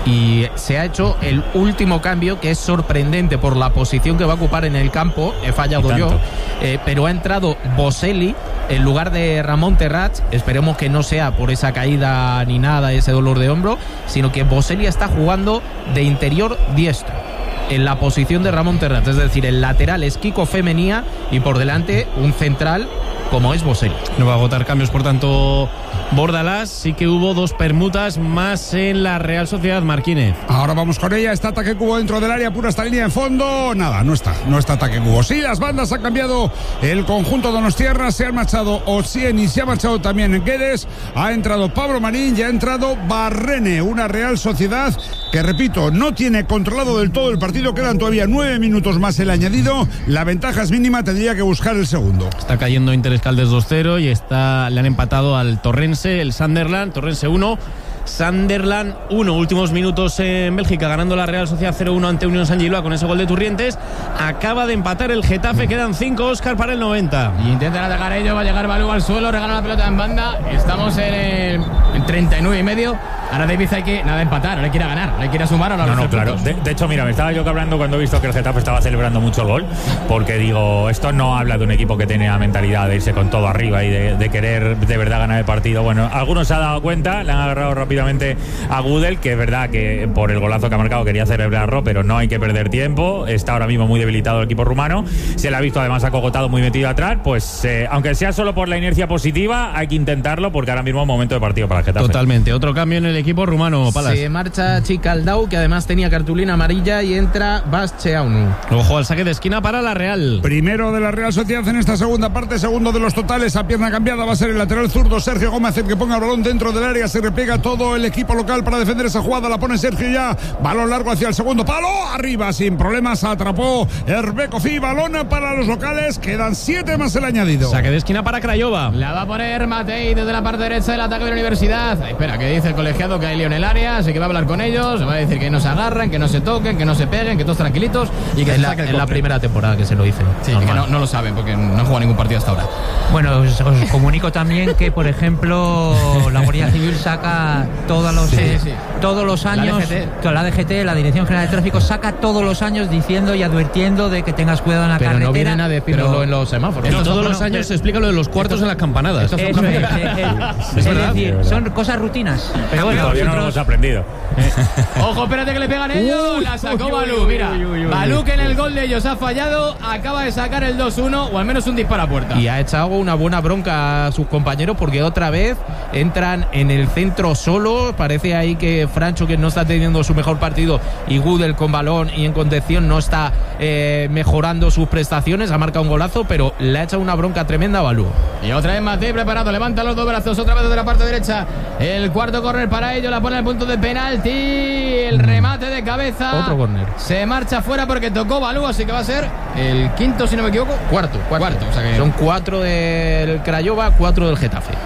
[SPEAKER 4] Y se ha hecho el último cambio, que es sorprendente por la posición que va a ocupar en el campo. He fallado yo, eh, pero ha entrado Boselli en lugar de Ramón Terrats. Esperemos que no sea por esa caída ni nada, ese dolor de hombro, sino que Boselli está jugando de interior diestro en la posición de Ramón Terrats, es decir, el lateral es Kiko Femenía y por delante un central como es Boselli.
[SPEAKER 1] No va a agotar cambios, por tanto, Bordalás. Sí que hubo dos permutas más en la Real Sociedad, Marquínez.
[SPEAKER 7] Ahora vamos con ella. Está ataque cubo dentro del área, pura esta línea en fondo. Nada, no está, no está ataque cubo. Sí, las bandas han cambiado el conjunto donostiarra. Se han marchado Osien y se ha marchado también Guedes. Ha entrado Pablo Marín y ha entrado Barrene. Una Real Sociedad que, repito, no tiene controlado del todo el partido. Quedan todavía nueve minutos más el añadido. La ventaja es mínima, tendría que buscar el segundo.
[SPEAKER 1] Está cayendo Interescaldes dos cero y está, le han empatado al Torrense, el Sunderland. Torrense uno, Sunderland uno. Últimos minutos en Bélgica, ganando la Real Sociedad cero uno ante Unión San Giloa con ese gol de Turrientes. Acaba de empatar el Getafe, quedan cinco, Óscar, para el noventa.
[SPEAKER 3] Y intentan atacar ellos, va a llegar Balú al suelo, regala la pelota en banda. Estamos en el treinta y nueve y medio. Ahora David hay que nada empatar, ahora hay que ir a ganar, ahora hay que ir a sumar a los
[SPEAKER 2] No, no, claro. De, de hecho, mira, me estaba yo hablando cuando he visto que el Getafe estaba celebrando mucho el gol, porque digo, esto no habla de un equipo que tiene la mentalidad de irse con todo arriba y de, de querer de verdad ganar el partido. Bueno, algunos se han dado cuenta, le han agarrado rápidamente a Gudel, que es verdad que por el golazo que ha marcado quería celebrarlo, pero no hay que perder tiempo. Está ahora mismo muy debilitado el equipo rumano, se le ha visto además acogotado, muy metido atrás. Pues eh, aunque sea solo por la inercia positiva, hay que intentarlo, porque ahora mismo es momento de partido para el Getafe.
[SPEAKER 1] Totalmente, otro cambio en el equipo rumano, Palas.
[SPEAKER 4] Se marcha Chicaldau, que además tenía cartulina amarilla, y entra Bascheaunu.
[SPEAKER 1] Ojo al saque de esquina para la Real.
[SPEAKER 7] Primero de la Real Sociedad en esta segunda parte, segundo de los totales. A pierna cambiada va a ser el lateral zurdo Sergio Gómez el que ponga el balón dentro del área. Se repliega todo el equipo local para defender esa jugada. La pone Sergio ya. Balón largo hacia el segundo palo. Arriba sin problemas. Atrapó Hervé Kofi. Balón para los locales. Quedan siete más el añadido.
[SPEAKER 1] Saque de esquina para Craiova.
[SPEAKER 3] La va a poner Matei desde la parte derecha del ataque de la Universidad. Espera, que dice el colegiado que hay lío en el área, así que va a hablar con ellos. Se va a decir que no se agarran, que no se toquen, que no se peguen, que todos tranquilitos y que
[SPEAKER 4] en
[SPEAKER 3] se
[SPEAKER 4] la,
[SPEAKER 3] saque el
[SPEAKER 4] en la primera temporada que se lo dicen.
[SPEAKER 3] Sí, que no, no lo saben porque no han jugado ningún partido hasta ahora.
[SPEAKER 5] Bueno, os, os comunico también que, por ejemplo, la Guardia Civil saca todos los,
[SPEAKER 3] Sí,
[SPEAKER 5] eh,
[SPEAKER 3] sí.
[SPEAKER 5] todos los años,
[SPEAKER 3] D G T.
[SPEAKER 5] toda la D G T, la Dirección General de Tráfico, saca todos los años diciendo y advirtiendo de que tengas cuidado en la
[SPEAKER 4] Pero
[SPEAKER 5] carretera.
[SPEAKER 4] no vienen a decirlo
[SPEAKER 5] pero-
[SPEAKER 4] en los semáforos.
[SPEAKER 1] Y
[SPEAKER 5] No,
[SPEAKER 1] todos
[SPEAKER 5] no,
[SPEAKER 1] los
[SPEAKER 5] no,
[SPEAKER 1] años
[SPEAKER 5] pero-
[SPEAKER 1] se explica lo de los cuartos en las campanadas.
[SPEAKER 5] Eso es, eh, eh, es
[SPEAKER 1] verdad?
[SPEAKER 5] decir,
[SPEAKER 2] Sí, es
[SPEAKER 5] son cosas rutinas. Pero bueno,
[SPEAKER 2] Todavía no lo hemos
[SPEAKER 5] nosotros-
[SPEAKER 2] aprendido.
[SPEAKER 3] Ojo, espérate que le pegan ellos. La sacó Balú. Mira, Balú, que en el gol de ellos ha fallado, acaba de sacar el dos uno, o al menos un disparo a puerta.
[SPEAKER 4] Y ha echado una buena bronca a sus compañeros, porque otra vez entran en el centro solo. Parece ahí que Francho, que no está teniendo su mejor partido, y Gudel con balón y en contención no está eh, mejorando sus prestaciones. Ha marcado un golazo, pero le ha echado una bronca tremenda a Balú.
[SPEAKER 3] Y otra vez Matei preparado, levanta los dos brazos, otra vez desde la parte derecha. El cuarto córner para ello, la pone al punto de penalti. El remate de cabeza.
[SPEAKER 4] Otro córner.
[SPEAKER 3] Se marcha fuera porque tocó Balú, así que va a ser el quinto, si no me equivoco.
[SPEAKER 4] Cuarto, cuarto.
[SPEAKER 3] Cuarto, o sea que-
[SPEAKER 4] Son cuatro del Craiova, cuatro del Getafe.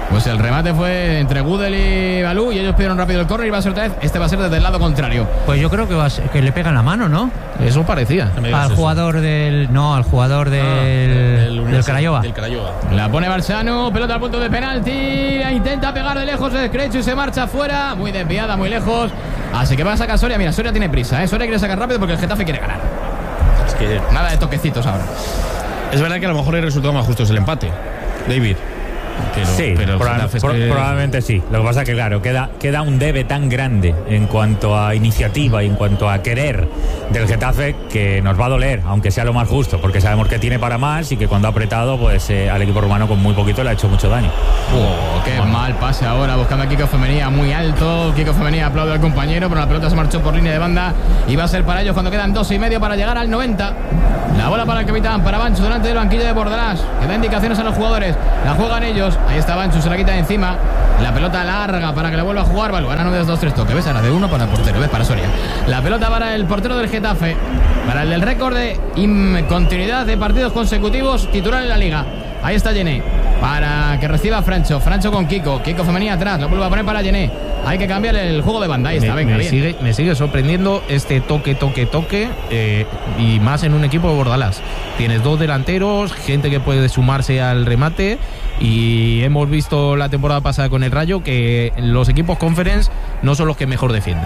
[SPEAKER 3] Pues el remate fue entre Gudel y Balú y ellos pidieron rápido el córner y va a ser otra vez. Este va a ser desde el lado contrario.
[SPEAKER 5] Pues yo creo que, va a ser, que le pegan la mano, ¿no?
[SPEAKER 4] Eso parecía.
[SPEAKER 5] Al jugador eso? del... No, al jugador del... Ah, del, del Craiova.
[SPEAKER 1] Del Craiova.
[SPEAKER 3] La pone Barcianu, pelota al punto de penalti. La intenta pegar de lejos el Crecho y se marcha fuera. Muy desviada, muy lejos. Así que va a sacar Soria. Mira, Soria tiene prisa, ¿eh? Soria quiere sacar rápido porque el Getafe quiere ganar.
[SPEAKER 1] Es que...
[SPEAKER 3] Nada de toquecitos ahora.
[SPEAKER 1] Es verdad que a lo mejor el resultado más justo es el empate, David.
[SPEAKER 2] Pero, sí, pero proba es que... probablemente sí. Lo que pasa es que, claro, queda, queda un debe tan grande en cuanto a iniciativa y en cuanto a querer del Getafe que nos va a doler, aunque sea lo más justo, porque sabemos que tiene para más y que cuando ha apretado, pues eh, al equipo rumano con muy poquito le ha hecho mucho daño.
[SPEAKER 3] Oh, qué bueno. Mal pase ahora, buscando a Kiko Femenía muy alto. Kiko Femenía aplaude al compañero, pero la pelota se marchó por línea de banda y va a ser para ellos cuando quedan dos y medio para llegar al noventa. La bola para el capitán, para Bancho, delante del banquillo de Bordalás, que da indicaciones a los jugadores. La juegan ellos. Ahí está Bancho, se la quita de encima. La pelota larga para que le vuelva a jugar Balú. Ahora no ves dos, tres toques. ¿Ves? Ahora de uno para el portero. ¿Ves? Para Soria. La pelota para el portero del Getafe. Para el del récord de continuidad de partidos consecutivos titular en la liga. Ahí está Yené. Para que reciba Francho. Francho con Kiko. Kiko Femenía atrás. Lo vuelve a poner para Yené. Hay que cambiar el juego de banda. Ahí está.
[SPEAKER 4] Me,
[SPEAKER 3] Venga,
[SPEAKER 4] me,
[SPEAKER 3] bien.
[SPEAKER 4] sigue, me sigue sorprendiendo este toque, toque, toque. Eh, y más en un equipo de Bordalás. Tienes dos delanteros, gente que puede sumarse al remate. Y hemos visto la temporada pasada con el Rayo que los equipos Conference no son los que mejor defienden.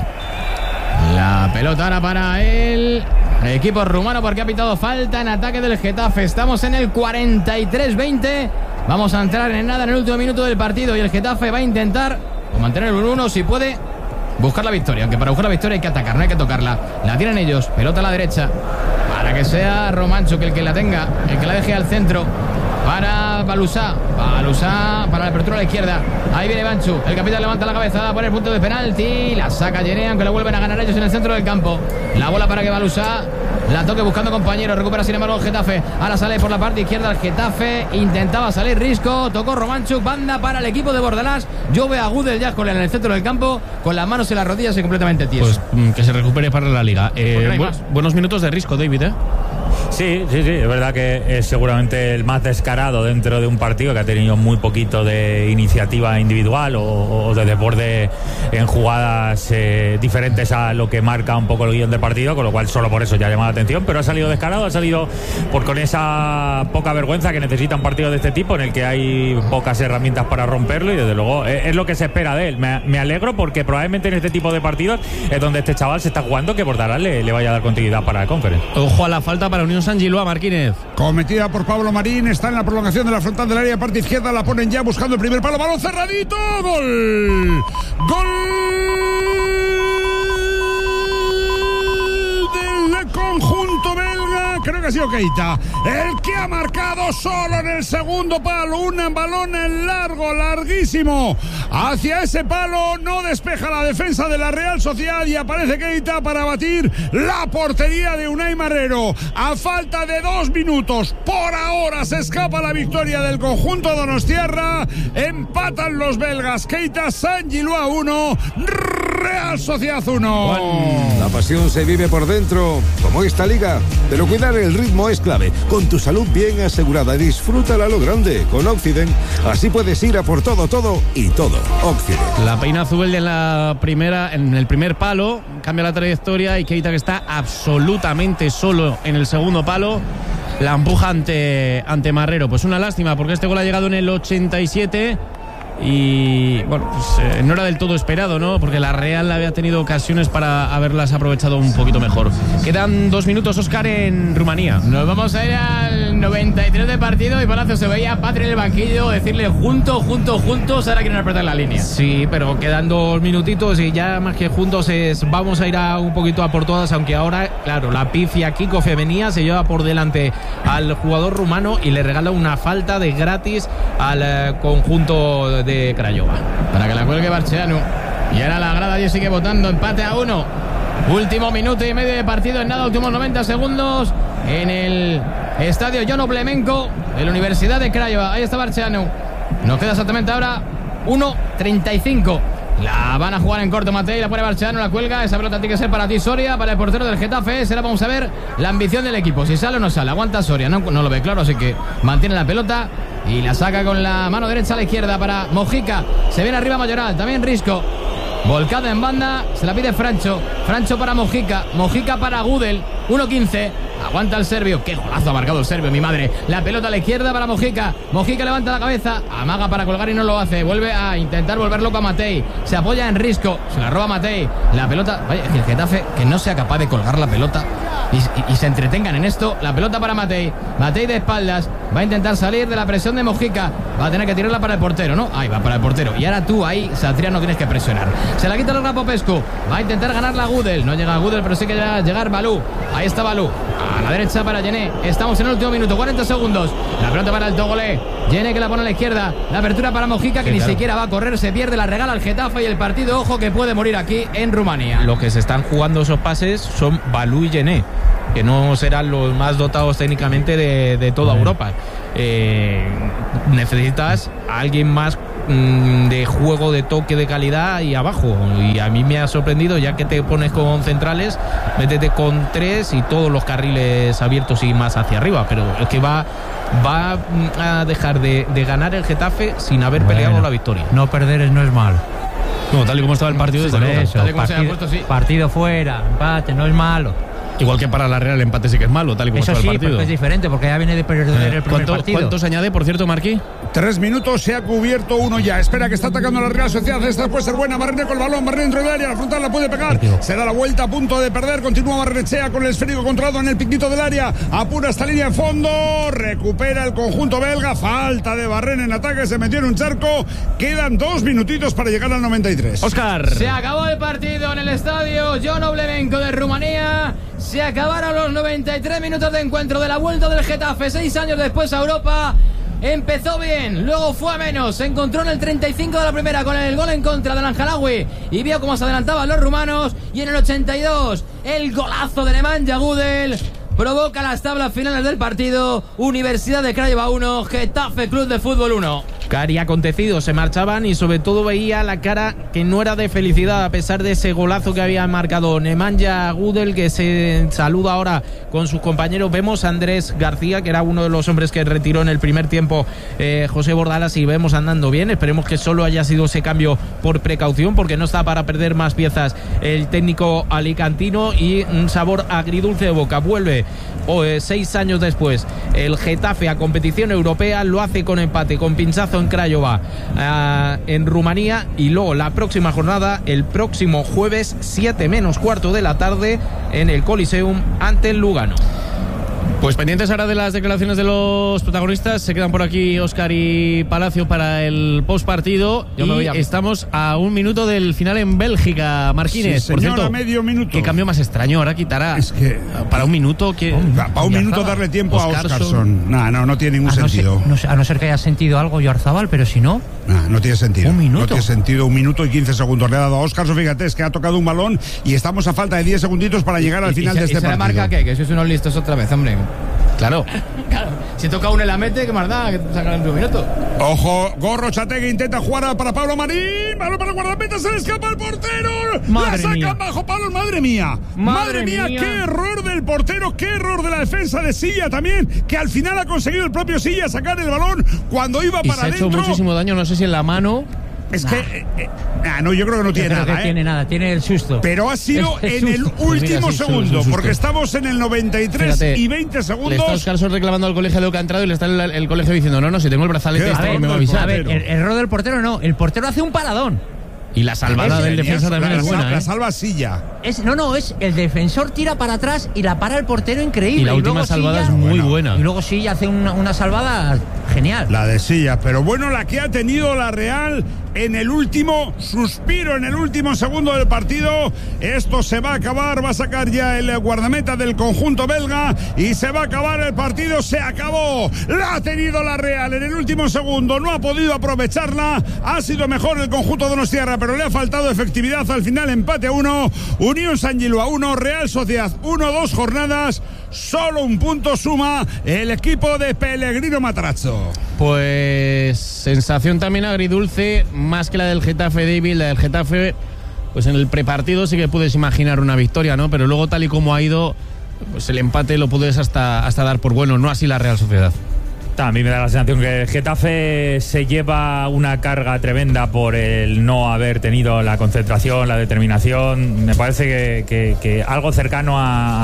[SPEAKER 3] La pelota ahora para el equipo rumano porque ha pitado falta en ataque del Getafe. Estamos en el cuarenta y tres veinte. Vamos a entrar en nada en el último minuto del partido y el Getafe va a intentar mantener el uno uno si puede buscar la victoria. Aunque para buscar la victoria hay que atacar, no hay que tocarla. La tienen ellos, pelota a la derecha para que sea Romancho que el que la tenga, el que la deje al centro. Para Balusá, Balusá para la apertura a la izquierda. Ahí viene Banchu, el capitán levanta la cabeza por el punto de penalti. La saca Yené, aunque lo vuelven a ganar ellos en el centro del campo. La bola para que Balusá la toque buscando compañeros. Recupera sin embargo el Getafe. Ahora sale por la parte izquierda el Getafe. Intentaba salir Risco, tocó Romanchu. Banda para el equipo de Bordalás. Yo veo a Gudel ya con en el centro del campo, con las manos en las rodillas y completamente tieso.
[SPEAKER 1] Pues que se recupere para la liga. Eh, bu buenos minutos de Risco, David, ¿eh?
[SPEAKER 2] Sí, sí, sí, es verdad que es seguramente el más descarado dentro de un partido que ha tenido muy poquito de iniciativa individual o, o de desborde en jugadas eh, diferentes a lo que marca un poco el guión del partido, con lo cual solo por eso ya llama la atención, pero ha salido descarado, ha salido por con esa poca vergüenza que necesita un partido de este tipo en el que hay pocas herramientas para romperlo y desde luego es, es lo que se espera de él. Me, me alegro porque probablemente en este tipo de partidos es donde este chaval se está jugando que Bordalás le, le vaya a dar continuidad para el Conference.
[SPEAKER 1] Ojo a la falta para Unión San Giloa, Marquínez.
[SPEAKER 7] Cometida por Pablo Marín, está en la prolongación de la frontal del área, parte izquierda, la ponen ya buscando el primer palo, balón cerradito, gol, gol del conjunto belga, creo que ha sido Keita, el que ha marcado solo en el segundo palo, un balón en largo, larguísimo, hacia ese palo, no despeja la defensa de la Real Sociedad y aparece Keita para batir la portería de Unai Marrero. A falta de dos minutos, por ahora se escapa la victoria del conjunto donostiarra, empatan los belgas, Keita, San Giloa uno, Real Sociedad uno.
[SPEAKER 6] La pasión se vive por dentro, como esta liga, pero cuidar el ritmo es clave. Con tu salud bien asegurada, disfrútala a lo grande con Occident. Así puedes ir a por todo, todo y todo. Occident.
[SPEAKER 1] La peina Zubeldia en la primera, en el primer palo, cambia la trayectoria y Keita, que está absolutamente solo en el segundo palo, la empuja ante, ante Marrero. Pues una lástima porque este gol ha llegado en el ochenta y siete. Y bueno, pues, eh, no era del todo esperado, ¿no? Porque la Real había tenido ocasiones para haberlas aprovechado un poquito mejor. Quedan dos minutos, Óscar, en Rumanía.
[SPEAKER 3] Nos vamos a ir al noventa y tres de partido y Palacio se veía a Patri en el banquillo decirle juntos, juntos, juntos, ahora quieren apretar la línea.
[SPEAKER 4] Sí, pero quedan dos minutitos y ya más que juntos es vamos a ir a un poquito a por todas, aunque ahora, claro, la pifia Kiko Femenía se lleva por delante al jugador rumano y le regala una falta de gratis al eh, conjunto de Craiova.
[SPEAKER 3] Para que la cuelgue Barceanu. Y ahora la grada allí sigue votando. Empate a uno. Último minuto y medio de partido en nada. Últimos noventa segundos en el estadio Jono Blemenko de la Universidad de Craiova. Ahí está Barceanu. Nos queda exactamente ahora uno treinta y cinco La van a jugar en corto Matei, la pone Marchano, la cuelga. Esa pelota tiene que ser para ti, Soria, para el portero del Getafe. Será, vamos a ver, la ambición del equipo. Si sale o no sale, aguanta Soria, no, no lo ve claro, así que mantiene la pelota y la saca con la mano derecha a la izquierda para Mojica. Se viene arriba Mayoral, también Risco. Volcada en banda, se la pide Francho. Francho para Mojica, Mojica para Gudel. uno quince. Aguanta el serbio. Qué golazo ha marcado el serbio, mi madre. La pelota a la izquierda para Mojica. Mojica levanta la cabeza, amaga para colgar y no lo hace. Vuelve a intentar volver loco a Matei. Se apoya en Risco, se la roba Matei. La pelota, vaya, que el Getafe que no sea capaz de colgar la pelota y, y, y se entretengan en esto. La pelota para Matei. Matei de espaldas. Va a intentar salir de la presión de Mojica. Va a tener que tirarla para el portero, ¿no? Ahí va para el portero. Y ahora tú ahí, Satriano, tienes que presionar. Se la quita el Popescu. Va a intentar ganar la Gudel. No llega a Gudel, pero sí que llega a llegar Balú. Ahí está Balú. A la derecha para Yené. Estamos en el último minuto, cuarenta segundos. La pelota para el Togolé. Yené que la pone a la izquierda. La apertura para Mojica, que sí, ni claro. siquiera va a correr. Se pierde, la regala al Getafe y el partido, ojo, que puede morir aquí en Rumanía.
[SPEAKER 4] Los que se están jugando esos pases son Balú y Yené, que no serán los más dotados técnicamente de, de toda Europa. Eh, necesitas a alguien más mmm, de juego, de toque, de calidad y abajo. Y a mí me ha sorprendido, ya que te pones con centrales, métete con tres y todos los carriles abiertos y más hacia arriba. Pero es que va, va a dejar de, de ganar el Getafe sin haber bueno, peleado la victoria.
[SPEAKER 5] No perder no es malo.
[SPEAKER 1] No, tal y como estaba el partido, desde luego.
[SPEAKER 5] Eso, partido, puesto, sí. partido fuera, empate, no es malo.
[SPEAKER 1] Igual que para la Real el empate sí que es malo, tal y como
[SPEAKER 5] Eso
[SPEAKER 1] está
[SPEAKER 5] sí,
[SPEAKER 1] el partido.
[SPEAKER 5] Eso sí, es diferente, porque ya viene de perder eh, el primer partido.
[SPEAKER 1] ¿Cuánto se añade, por cierto, Marquí?
[SPEAKER 7] Tres minutos, se ha cubierto uno ya. Espera que está atacando la Real Sociedad. Esta puede ser buena. Barrene con el balón, Barrene dentro del área. La frontal la puede pegar. Se da la vuelta a punto de perder. Continúa Barrenechea con el esférico controlado en el piquito del área. Apura esta línea en fondo. Recupera el conjunto belga. Falta de Barrene en ataque. Se metió en un charco. Quedan dos minutitos para llegar al noventa y tres.
[SPEAKER 1] Óscar.
[SPEAKER 3] Se acabó el partido en el estadio John Oblemenko de Rumanía. Se acabaron los noventa y tres minutos de encuentro de la vuelta del Getafe. Seis años después a Europa. Empezó bien, luego fue a menos. Se encontró en el treinta y cinco de la primera con el gol en contra del Anjalawi y vio cómo se adelantaban los rumanos. Y en el ochenta y dos, el golazo de Nemanja Gudel provoca las tablas finales del partido. Universidad de Craiova uno, Getafe Club de Fútbol uno.
[SPEAKER 4] Cari acontecido, se marchaban y sobre todo veía la cara que no era de felicidad a pesar de ese golazo que había marcado Nemanja Gudel, que se saluda ahora con sus compañeros. Vemos a Andrés García, que era uno de los hombres que retiró en el primer tiempo eh, José Bordalas, y vemos andando bien. Esperemos que solo haya sido ese cambio por precaución, porque no está para perder más piezas el técnico alicantino. Y un sabor agridulce de boca. Vuelve o, eh, seis años después el Getafe a competición europea, lo hace con empate, con pinchazo en Craiova, uh, en Rumanía, y luego la próxima jornada el próximo jueves siete menos cuarto de la tarde en el Coliseum ante el Lugano.
[SPEAKER 1] Pues pendientes ahora de las declaraciones de los protagonistas. Se quedan por aquí Óscar y Palacio para el postpartido. Yo y me voy a... estamos a un minuto del final en Bélgica, Marquines.
[SPEAKER 7] Sí, señor,
[SPEAKER 1] por cierto,
[SPEAKER 7] a medio minuto.
[SPEAKER 1] Qué cambio más extraño, ahora quitará.
[SPEAKER 7] Es que
[SPEAKER 1] para un minuto que...
[SPEAKER 7] Oh, para un minuto darle tiempo Oscarson. a Óscarson. No, no, no tiene ningún
[SPEAKER 5] a no
[SPEAKER 7] sentido.
[SPEAKER 5] Ser, no, a no ser que haya sentido algo Oyarzabal, pero si no...
[SPEAKER 7] No, no tiene sentido.
[SPEAKER 5] Un minuto.
[SPEAKER 7] No tiene sentido. Un minuto y quince segundos le ha dado a Óscarson. Fíjate, es que ha tocado un balón y estamos a falta de diez segunditos para llegar al
[SPEAKER 3] y,
[SPEAKER 7] final
[SPEAKER 3] y
[SPEAKER 7] de
[SPEAKER 3] se,
[SPEAKER 7] este
[SPEAKER 3] y se
[SPEAKER 7] partido.
[SPEAKER 3] ¿Se le marca qué? Que sois unos listos otra vez, hombre.
[SPEAKER 1] Claro.
[SPEAKER 3] Claro. Si toca uno y la mete, ¿qué más da? Que sacan en un minuto.
[SPEAKER 7] Ojo, Gorrochategui intenta jugar para Pablo Marín. Balón para el guardameta, se le escapa el portero.
[SPEAKER 3] Madre
[SPEAKER 7] la sacan
[SPEAKER 3] mía.
[SPEAKER 7] bajo palos. Madre mía.
[SPEAKER 3] Madre,
[SPEAKER 7] Madre mía,
[SPEAKER 3] mía,
[SPEAKER 7] qué error del portero, qué error de la defensa de Silla también, que al final ha conseguido el propio Silla sacar el balón cuando iba
[SPEAKER 1] y
[SPEAKER 7] para
[SPEAKER 1] se
[SPEAKER 7] adentro.
[SPEAKER 1] ha hecho muchísimo daño, no sé si en la mano.
[SPEAKER 7] Es nah. que eh, eh, ah, no, yo creo que no tiene
[SPEAKER 5] yo creo
[SPEAKER 7] nada.
[SPEAKER 5] Que
[SPEAKER 7] ¿eh?
[SPEAKER 5] tiene nada, tiene el susto.
[SPEAKER 7] Pero ha sido
[SPEAKER 5] es, es
[SPEAKER 7] en
[SPEAKER 5] susto.
[SPEAKER 7] el último
[SPEAKER 1] Pues mira,
[SPEAKER 7] segundo,
[SPEAKER 1] sí,
[SPEAKER 7] porque estamos en el noventa y tres. Fíjate, y veinte segundos.
[SPEAKER 1] Le está Óscarson reclamando al colegio de lo que ha entrado y le está el, el colegio diciendo: no, no, si tengo el brazalete este que me va a avisar.
[SPEAKER 5] A ver, el error del portero no, el portero hace un paradón.
[SPEAKER 1] Y la salvada es, del defensa también
[SPEAKER 7] la,
[SPEAKER 1] es buena.
[SPEAKER 7] La
[SPEAKER 1] ¿eh?
[SPEAKER 7] salva Silla.
[SPEAKER 5] Es, no, no, es el defensor tira para atrás y la para el portero increíble.
[SPEAKER 1] Y la
[SPEAKER 5] y
[SPEAKER 1] última salvada
[SPEAKER 5] Silla,
[SPEAKER 1] es muy
[SPEAKER 7] bueno,
[SPEAKER 1] buena.
[SPEAKER 5] Y luego Silla hace una, una salvada genial.
[SPEAKER 7] La de Silla, pero bueno, la que ha tenido la Real en el último suspiro, en el último segundo del partido. Esto se va a acabar, va a sacar ya el guardameta del conjunto belga y se va a acabar el partido. Se acabó. La ha tenido la Real en el último segundo, no ha podido aprovecharla. Ha sido mejor el conjunto de Donostiarra, pero le ha faltado efectividad al final. Empate a uno, Unión San Gilú a uno, Real Sociedad uno, dos jornadas, solo un punto suma el equipo de Pellegrino Matarazzo. partido?
[SPEAKER 1] Pues sensación también agridulce, más que la del Getafe, David. La del Getafe, pues en el prepartido sí que puedes imaginar una victoria, ¿no? Pero luego, tal y como ha ido, pues el empate lo puedes hasta, hasta dar por bueno, no así la Real Sociedad.
[SPEAKER 2] A mí me da la sensación que el Getafe se lleva una carga tremenda por el no haber tenido la concentración, la determinación. Me parece que, que, que algo cercano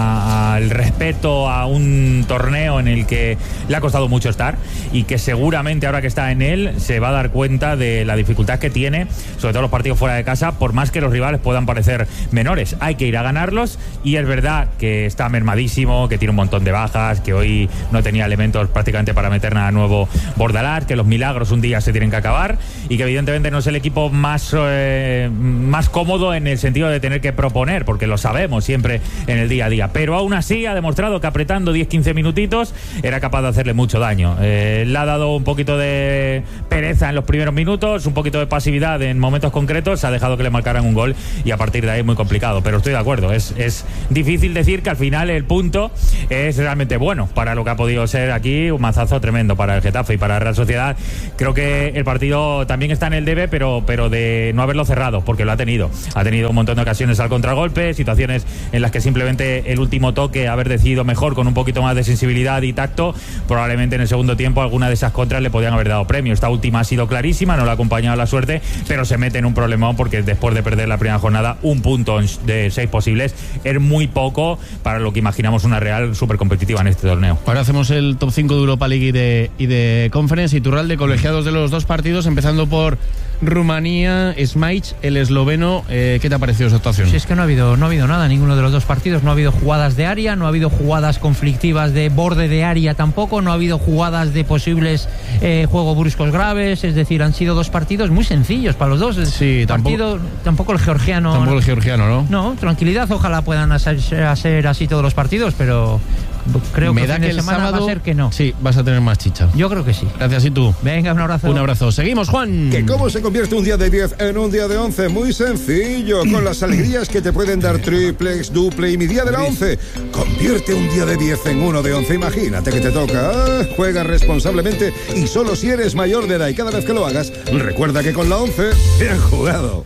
[SPEAKER 2] al respeto a un torneo en el que le ha costado mucho estar y que seguramente ahora que está en él se va a dar cuenta de la dificultad que tiene, sobre todo los partidos fuera de casa, por más que los rivales puedan parecer menores. Hay que ir a ganarlos y es verdad que está mermadísimo, que tiene un montón de bajas, que hoy no tenía elementos prácticamente para meter a nuevo Bordalás, que los milagros un día se tienen que acabar y que evidentemente no es el equipo más, eh, más cómodo en el sentido de tener que proponer, porque lo sabemos siempre en el día a día, pero aún así ha demostrado que apretando diez quince minutitos era capaz de hacerle mucho daño. Eh, le ha dado un poquito de pereza en los primeros minutos, un poquito de pasividad en momentos concretos, ha dejado que le marcaran un gol y a partir de ahí es muy complicado, pero estoy de acuerdo, es, es difícil decir que al final el punto es realmente bueno para lo que ha podido ser aquí un mazazo tremendo para el Getafe y para la Real Sociedad. Creo que el partido también está en el debe, pero, pero de no haberlo cerrado, porque lo ha tenido. Ha tenido un montón de ocasiones al contragolpe, situaciones en las que simplemente el último toque, haber decidido mejor con un poquito más de sensibilidad y tacto, probablemente en el segundo tiempo alguna de esas contras le podían haber dado premio. Esta última ha sido clarísima, no le ha acompañado la suerte, pero se mete en un problemón porque después de perder la primera jornada, un punto de seis posibles es muy poco para lo que imaginamos una Real súper competitiva en este torneo.
[SPEAKER 1] Ahora hacemos el top cinco de Europa League y de De, y de Conference y Turral de colegiados de los dos partidos, empezando por Rumanía. Smaich, el esloveno, eh, ¿qué te ha parecido su actuación?
[SPEAKER 5] Si es que no ha habido no ha habido nada en ninguno de los dos partidos, no ha habido jugadas de área, no ha habido jugadas conflictivas de borde de área tampoco, no ha habido jugadas de posibles eh, juego bruscos graves, es decir, han sido dos partidos muy sencillos para los dos.
[SPEAKER 1] Sí,
[SPEAKER 5] partido,
[SPEAKER 1] tampoco,
[SPEAKER 5] tampoco el georgiano.
[SPEAKER 1] Tampoco el georgiano, ¿no?
[SPEAKER 5] No, tranquilidad, ojalá puedan hacer, hacer así todos los partidos, pero creo
[SPEAKER 1] Me
[SPEAKER 5] que
[SPEAKER 1] da
[SPEAKER 5] el fin
[SPEAKER 1] que
[SPEAKER 5] de
[SPEAKER 1] el
[SPEAKER 5] semana
[SPEAKER 1] sábado,
[SPEAKER 5] va a ser que no.
[SPEAKER 1] Sí, vas a tener más chicha.
[SPEAKER 5] Yo creo que sí.
[SPEAKER 1] Gracias, y tú.
[SPEAKER 5] Venga, un abrazo.
[SPEAKER 1] Un abrazo. Seguimos, Juan.
[SPEAKER 6] ¿Que cómo se convierte un día de diez en un día de once? Muy sencillo, con las alegrías que te pueden dar triplex, duple y mi día de la once. Convierte un día de diez en uno de once. Imagínate que te toca. Ah, juega responsablemente y solo si eres mayor de edad, y cada vez que lo hagas, recuerda que con la once, bien jugado.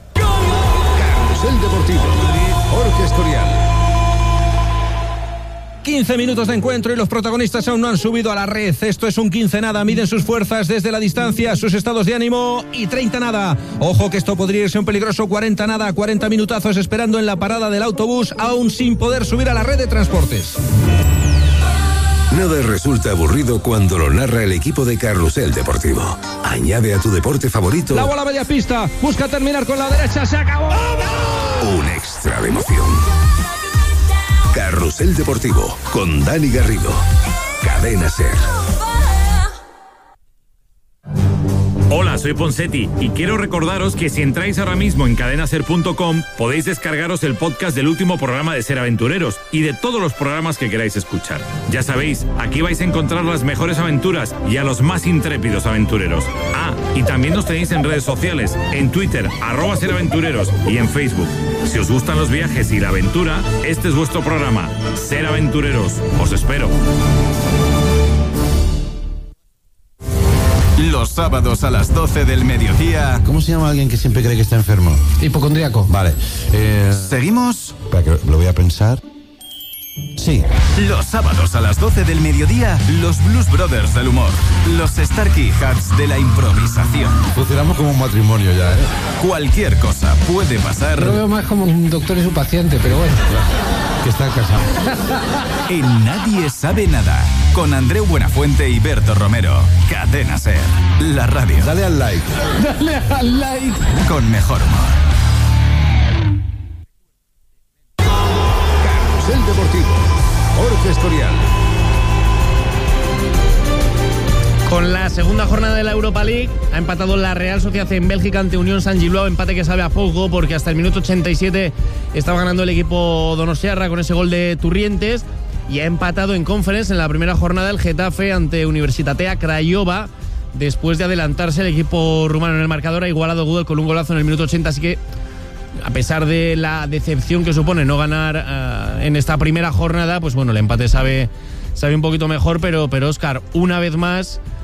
[SPEAKER 6] Carrusel Deportivo, Jorge Escorial.
[SPEAKER 9] quince minutos de encuentro y los protagonistas aún no han subido a la red. Esto es un quince nada. Miden sus fuerzas desde la distancia, sus estados de ánimo, y treinta nada. Ojo que esto podría irse un peligroso cuarenta nada. cuarenta minutazos esperando en la parada del autobús, aún sin poder subir a la red de transportes.
[SPEAKER 6] Nada resulta aburrido cuando lo narra el equipo de Carrusel Deportivo. Añade a tu deporte favorito
[SPEAKER 9] La bola media pista, busca terminar con la derecha, se acabó.
[SPEAKER 6] un extra de emoción. Carrusel Deportivo con Dani Garrido. Cadena Ser.
[SPEAKER 10] Hola, soy Ponsetti y quiero recordaros que si entráis ahora mismo en cadena ser punto com podéis descargaros el podcast del último programa de Ser Aventureros y de todos los programas que queráis escuchar. Ya sabéis, aquí vais a encontrar las mejores aventuras y a los más intrépidos aventureros. Ah, y también nos tenéis en redes sociales, en Twitter, arroba Ser Aventureros, y en Facebook. Si os gustan los viajes y la aventura, este es vuestro programa, Ser Aventureros. Os espero.
[SPEAKER 11] Los sábados a las doce del mediodía.
[SPEAKER 12] ¿Cómo se llama alguien que siempre cree que está enfermo?
[SPEAKER 13] Hipocondríaco.
[SPEAKER 12] Vale. Eh...
[SPEAKER 11] ¿Seguimos?
[SPEAKER 12] Espera, que lo voy a pensar. Sí.
[SPEAKER 11] Los sábados a las doce del mediodía, los Blues Brothers del humor. Los Starkey Hats de la improvisación.
[SPEAKER 12] Funcionamos como un matrimonio ya, ¿eh?
[SPEAKER 11] Cualquier cosa puede pasar.
[SPEAKER 13] Yo lo veo más como un doctor y su paciente, pero bueno.
[SPEAKER 12] Que están casados.
[SPEAKER 11] En Nadie Sabe Nada. Con Andreu Buenafuente y Berto Romero. Cadena Ser. La radio.
[SPEAKER 12] Dale al like.
[SPEAKER 13] Dale al like.
[SPEAKER 11] Con mejor humor.
[SPEAKER 6] Carrusel Deportivo. Jorge Escorial.
[SPEAKER 1] Con la segunda jornada de la Europa League ha empatado la Real Sociedad en Bélgica ante Unión San Giloao, empate que sabe a poco porque hasta el minuto ochenta y siete estaba ganando el equipo donostiarra con ese gol de Turrientes, y ha empatado en Conference en la primera jornada el Getafe ante Universitatea Craiova después de adelantarse el equipo rumano en el marcador. Ha igualado Google con un golazo en el minuto ochenta, así que a pesar de la decepción que supone no ganar uh, en esta primera jornada, pues bueno, el empate sabe, sabe un poquito mejor, pero, pero Óscar, una vez más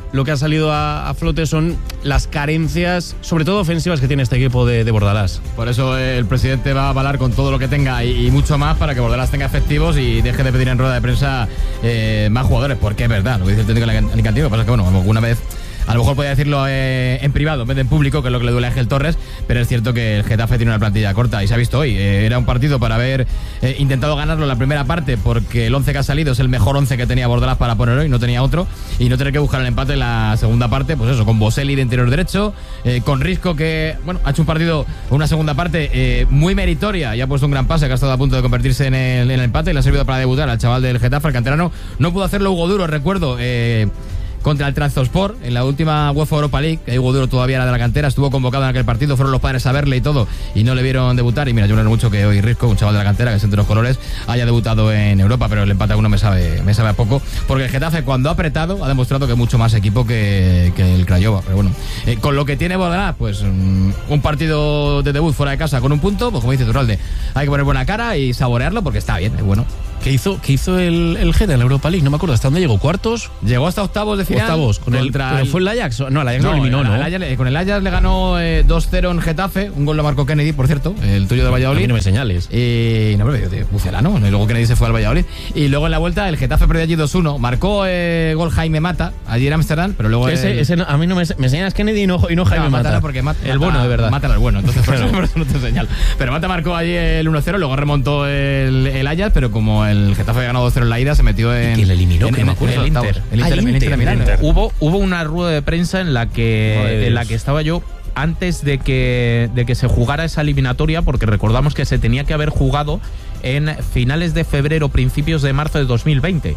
[SPEAKER 1] lo que ha salido a, a flote son las carencias, sobre todo ofensivas, que tiene este equipo de, de Bordalás.
[SPEAKER 3] Por eso eh, el presidente va a avalar con todo lo que tenga y, y mucho más para que Bordalás tenga efectivos y deje de pedir en rueda de prensa eh, más jugadores, porque es verdad, lo que dice el técnico alicantino. Lo que pasa es que, bueno, alguna vez a lo mejor podía decirlo eh, en privado en vez de en público, que es lo que le duele a Ángel Torres, pero es cierto que el Getafe tiene una plantilla corta y se ha visto hoy. Eh, era un partido para haber eh, intentado ganarlo en la primera parte, porque el once que ha salido es el mejor once que tenía Bordalás para poner hoy, no tenía otro, y no tener que buscar el empate en la segunda parte, pues eso, con Boselli de interior derecho, eh, con Risco, que bueno, ha hecho un partido, una segunda parte eh, muy meritoria y ha puesto un gran pase que ha estado a punto de convertirse en el, en el empate y le ha servido para debutar al chaval del Getafe, el canterano. No pudo hacerlo Hugo Duro, recuerdo, eh, contra el Trabzonspor en la última UEFA Europa League, que Hugo Duro todavía era de la cantera, estuvo convocado en aquel partido, fueron los padres a verle y todo, y no le vieron debutar. Y mira, yo me alegro mucho que hoy Risco, un chaval de la cantera que es entre los colores, haya debutado en Europa, pero el empate a uno me sabe, me sabe a poco, porque el Getafe, cuando ha apretado, ha demostrado que es mucho más equipo que, que el Craiova. Pero bueno, eh, con lo que tiene Bordalás, pues um, un partido de debut fuera de casa con un punto, pues como dice Turralde, hay que poner buena cara y saborearlo porque está bien, es bueno.
[SPEAKER 1] ¿Qué hizo, qué hizo el, el Geta en la Europa League? No me acuerdo hasta dónde llegó. ¿Cuartos?
[SPEAKER 3] Llegó hasta octavos de final.
[SPEAKER 1] Octavos. Con el, ¿Pero fue el Ajax? No, el Ajax no, lo eliminó, ¿no?
[SPEAKER 3] El Ajax, con el Ajax le ganó eh, dos cero en Getafe. Un gol lo marcó Kennedy, por cierto, el tuyo de Valladolid.
[SPEAKER 1] A mí no me señales.
[SPEAKER 3] Y no, pero de Bucelano. Y luego Kennedy se fue al Valladolid. Y luego en la vuelta el Getafe perdió allí dos uno. Marcó eh, gol Jaime Mata, allí en Ámsterdam, pero luego...
[SPEAKER 1] Ese,
[SPEAKER 3] el...
[SPEAKER 1] ese no, a mí no me, me señalas Kennedy y no, y no Jaime
[SPEAKER 3] no,
[SPEAKER 1] Mata.
[SPEAKER 3] No, porque Mata,
[SPEAKER 1] el bueno, de verdad.
[SPEAKER 3] Mata era el bueno, entonces por, eso, por eso no te señal. Pero Mata marcó allí el uno cero, luego remontó el, el Ajax, pero como el Getafe había ganado dos cero en la ida, se metió en...
[SPEAKER 1] ¿Quién le eliminó?
[SPEAKER 3] En,
[SPEAKER 1] que
[SPEAKER 3] en,
[SPEAKER 1] no me acuerdo.
[SPEAKER 3] El Inter. El Inter,
[SPEAKER 1] ah, el
[SPEAKER 3] el Inter, el Inter, Inter.
[SPEAKER 4] Hubo, hubo una rueda de prensa en la que, en la que estaba yo antes de que, de que se jugara esa eliminatoria, porque recordamos que se tenía que haber jugado en finales de febrero, principios de marzo de dos mil veinte.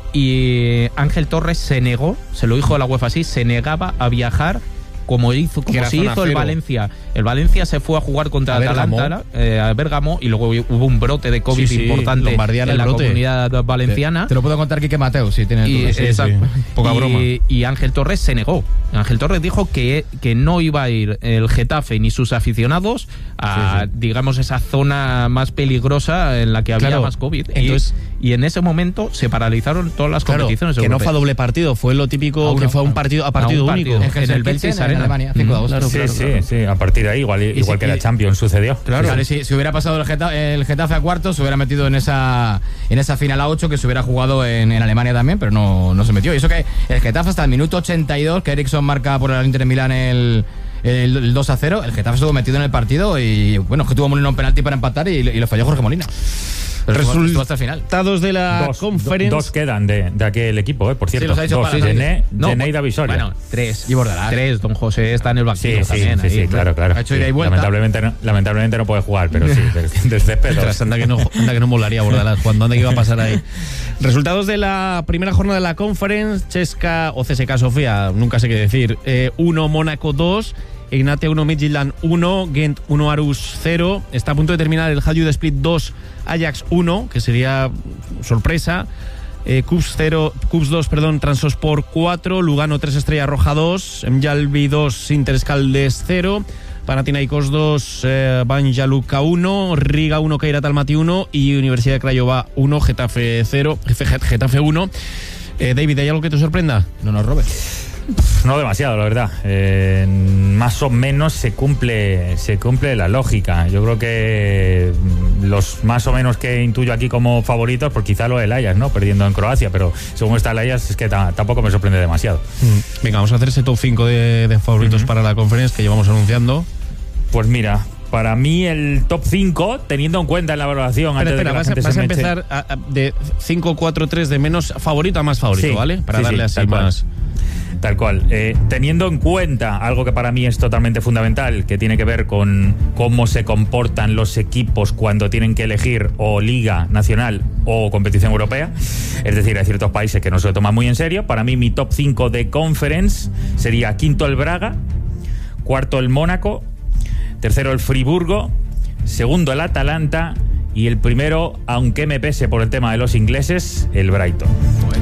[SPEAKER 4] Y Ángel Torres se negó, se lo dijo a la UEFA así, se negaba a viajar como hizo, como sí hizo el Valencia. El Valencia se fue a jugar contra a Atalanta, eh, a Bérgamo, y luego hubo un brote de COVID sí, sí, importante en la brote. comunidad valenciana.
[SPEAKER 3] Te, te lo puedo contar Quique Mateo, si tienes
[SPEAKER 4] y,
[SPEAKER 3] sí,
[SPEAKER 4] esa,
[SPEAKER 3] sí.
[SPEAKER 4] Poca y, broma. Y Ángel Torres se negó. Ángel Torres dijo que, que no iba a ir el Getafe ni sus aficionados a, sí, sí. digamos, esa zona más peligrosa en la que había claro, más COVID. Entonces, y, y en ese momento se paralizaron todas las claro, competiciones
[SPEAKER 1] que europeas. No fue a doble partido, fue lo típico uno, que fue a un partido a partido, a un partido
[SPEAKER 3] único. En, en el Beltis Arena, en Alemania, cinco de agosto.
[SPEAKER 2] Claro, sí, claro, sí, claro. sí, a partir de ahí, igual, igual si, que la Champions sucedió.
[SPEAKER 3] Claro, claro si, si hubiera pasado el Getafe, el Getafe a cuartos, se hubiera metido en esa en esa final a ocho que se hubiera jugado en, en Alemania también, pero no, no se metió. Y eso que el Getafe hasta el minuto ochenta y dos, que Eriksson marca por el Inter de Milán el, el, el dos a cero, el Getafe estuvo metido en el partido y bueno, es que tuvo Molina un penalti para empatar y, y lo falló Jorge Molina.
[SPEAKER 1] Resultados hasta el final. de la
[SPEAKER 2] dos,
[SPEAKER 1] conferencia.
[SPEAKER 2] Dos quedan de, de aquel equipo, eh, por cierto.
[SPEAKER 3] Sí, los ha dicho
[SPEAKER 2] dos,
[SPEAKER 3] para
[SPEAKER 2] Gené, no, Gené y Davisoria.
[SPEAKER 4] Bueno, tres.
[SPEAKER 3] Y Bordalás.
[SPEAKER 4] Tres, don José está en el banquillo
[SPEAKER 2] sí,
[SPEAKER 4] también.
[SPEAKER 2] Sí, sí,
[SPEAKER 4] ahí,
[SPEAKER 2] sí, claro, claro.
[SPEAKER 3] Ha hecho
[SPEAKER 2] sí.
[SPEAKER 3] ida y vuelta.
[SPEAKER 2] Lamentablemente no, lamentablemente no puede jugar, pero sí, desde pedo.
[SPEAKER 1] Anda que no, anda que no molaría Bordalás. Cuando anda que iba a pasar ahí. Resultados de la primera jornada de la Conference. Chesca o C S K A Sofía, nunca sé qué decir. Eh, uno, Mónaco dos. Ignate uno, Midtjylland uno, Gent uno, Aarhus cero. Está a punto de terminar el Hajduk Split dos, Ajax uno, que sería sorpresa. Eh, Cubs cero, Cubs dos, perdón, Trabzonspor cuatro, Lugano tres, Estrella Roja dos, Mjalbi dos, Interscaldes cero, Panathinaikos dos, eh, Banja Luka uno, Riga uno, Kairat Almaty uno y Universidad de Craiova uno, Getafe cero, Getafe uno. Eh, David, ¿hay algo que te sorprenda?
[SPEAKER 3] No nos robes.
[SPEAKER 2] No demasiado, la verdad. Eh, más o menos se cumple se cumple la lógica. Yo creo que los más o menos que intuyo aquí como favoritos, pues quizá lo del Ajax, ¿no? Perdiendo en Croacia, pero según está el Ajax es que t- tampoco me sorprende demasiado.
[SPEAKER 1] Mm. Venga, vamos a hacer ese top cinco de, de favoritos uh-huh. para la conferencia que llevamos anunciando.
[SPEAKER 2] Pues mira, para mí el top cinco, teniendo en cuenta en la valoración...
[SPEAKER 1] Pero
[SPEAKER 2] antes
[SPEAKER 1] espera,
[SPEAKER 2] de que
[SPEAKER 1] vas, a, vas a empezar a, a, de cinco cuatro tres de menos favorito a más favorito,
[SPEAKER 2] sí,
[SPEAKER 1] ¿vale? Para
[SPEAKER 2] sí,
[SPEAKER 1] darle
[SPEAKER 2] sí,
[SPEAKER 1] así más...
[SPEAKER 2] Tal cual. Eh, teniendo en cuenta algo que para mí es totalmente fundamental, que tiene que ver con cómo se comportan los equipos cuando tienen que elegir o liga nacional o competición europea, es decir, hay ciertos países que no se lo toman muy en serio. Para mí mi top cinco de Conference sería quinto el Braga, cuarto el Mónaco, tercero el Friburgo, segundo el Atalanta y el primero, aunque me pese por el tema de los ingleses, el Brighton.
[SPEAKER 3] Bueno.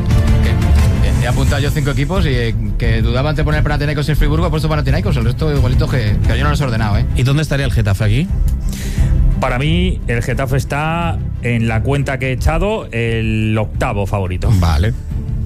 [SPEAKER 3] He apuntado yo cinco equipos y eh, que dudaban de poner Panathinaikos y el Friburgo, he puesto Panathinaikos, el resto igualito que, que yo no los he ordenado, ¿eh?
[SPEAKER 1] ¿Y dónde estaría el Getafe aquí?
[SPEAKER 2] Para mí, el Getafe está en la cuenta que he echado el octavo favorito.
[SPEAKER 1] Vale.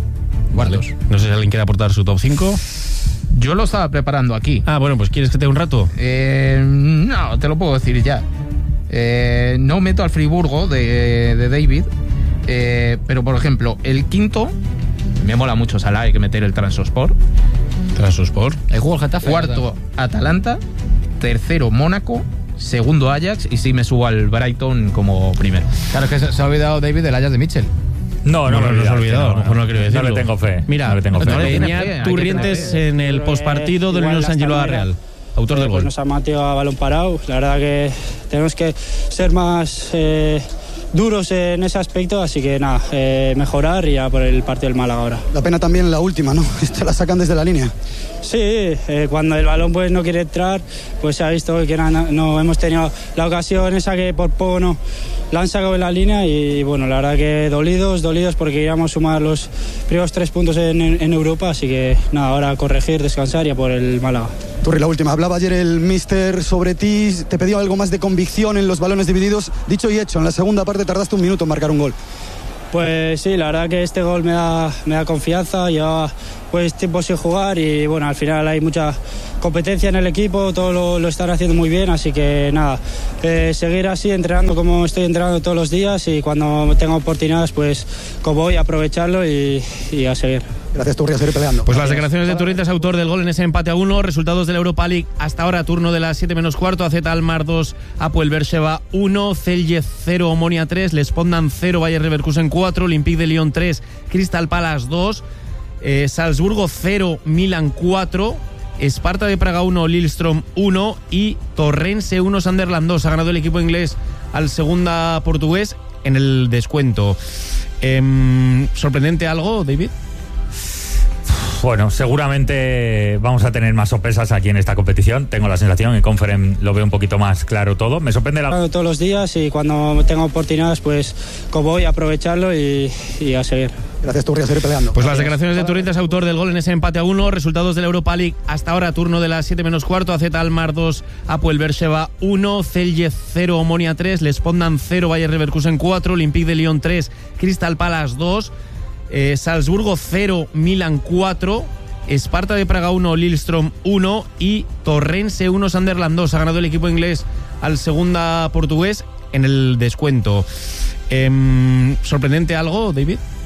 [SPEAKER 3] Cuartos.
[SPEAKER 1] Vale. No sé si alguien quiere aportar su top cinco.
[SPEAKER 4] Yo lo estaba preparando aquí.
[SPEAKER 1] Ah, bueno, pues ¿quieres que te dé un rato?
[SPEAKER 4] Eh, no, te lo puedo decir ya. Eh, no meto al Friburgo de, de David, eh, pero por ejemplo, el quinto, me mola mucho Salah, hay que meter el Transosport.
[SPEAKER 1] Transosport.
[SPEAKER 3] El juego del Getafe.
[SPEAKER 4] Cuarto, Atalanta. Tercero, Mónaco. Segundo, Ajax. Y sí me subo al Brighton como primero.
[SPEAKER 3] Claro, es que se, se ha olvidado David del Ajax de Mitchell.
[SPEAKER 2] No, no,
[SPEAKER 1] no,
[SPEAKER 2] me
[SPEAKER 1] no, no se ha olvidado,
[SPEAKER 2] no,
[SPEAKER 1] a lo mejor no quiero decirlo.
[SPEAKER 2] No le tengo fe.
[SPEAKER 1] Mira,
[SPEAKER 2] no le tengo fe.
[SPEAKER 1] no,
[SPEAKER 4] no le tiene fe,
[SPEAKER 1] Beñat
[SPEAKER 4] hay que
[SPEAKER 1] Turrientes
[SPEAKER 4] tener fe.
[SPEAKER 1] en el postpartido del Unión San Giló Real, autor del
[SPEAKER 14] pues
[SPEAKER 1] gol.
[SPEAKER 14] Nos ha metido a balón parado. La verdad que tenemos que ser más eh, duros en ese aspecto, así que nada, eh, mejorar y ya por el partido del Málaga ahora.
[SPEAKER 15] La pena también la última, ¿no? Esta la sacan desde la línea.
[SPEAKER 14] Sí, eh, cuando el balón pues no quiere entrar, pues se ha visto que no, no hemos tenido la ocasión esa que por poco no la han sacado en la línea y bueno, la verdad que dolidos, dolidos porque queríamos sumar los primeros tres puntos en, en, en Europa, así que nada, ahora corregir, descansar y a por el Málaga.
[SPEAKER 15] Turri, la última. Hablaba ayer el míster sobre ti, te pidió algo más de convicción en los balones divididos. Dicho y hecho, en la segunda parte tardaste un minuto en marcar un gol.
[SPEAKER 14] Pues sí, la verdad que este gol me da, me da confianza, llevaba pues tiempo sin jugar y bueno, al final hay mucha competencia en el equipo, todo lo, lo están haciendo muy bien, así que nada, eh, seguir así entrenando como estoy entrenando todos los días y cuando tenga oportunidades pues como voy a aprovecharlo y, y a seguir.
[SPEAKER 15] Gracias, Turri, a seguir peleando.
[SPEAKER 1] Pues las declaraciones de Turrientes, autor del gol en ese empate a uno. Resultados de la Europa League hasta ahora, turno de las siete menos cuarto. A Z Almar dos, Apoel Beersheba uno, Celje cero, Omonia tres, Les Spondan cero, Bayer Leverkusen cuatro, Olympique de Lyon tres, Crystal Palace dos, eh, Salzburgo cero, Milan cuatro, Sparta de Praga uno, Lillestrøm uno y Torrense uno, Sunderland dos. Ha ganado el equipo inglés al segunda portugués en el descuento. Eh, ¿Sorprendente algo, David?
[SPEAKER 2] Bueno, seguramente vamos a tener más sorpresas aquí en esta competición. Tengo la sensación, en Conference lo veo un poquito más claro todo. Me sorprende la...
[SPEAKER 14] Todos los días y cuando tenga oportunidades, pues como voy a aprovecharlo y, y a seguir.
[SPEAKER 15] Gracias, Turri, a seguir peleando.
[SPEAKER 1] Pues las declaraciones de Turrientes, autor del gol en ese empate a uno. Resultados de la Europa League hasta ahora, turno de las siete menos cuarto. A Z Almar dos, Apoel Beersheba uno, Celje cero, Omonia tres, Les Spondan cero, Bayer Leverkusen cuatro, Olympique de Lyon tres, Crystal Palace dos, Eh, Salzburgo cero, Milan cuatro, Sparta de Praga uno, Lillestrøm uno y Torrense uno, Sunderland dos. Ha ganado el equipo inglés al segunda portugués en el descuento. Eh, ¿Sorprendente algo, David?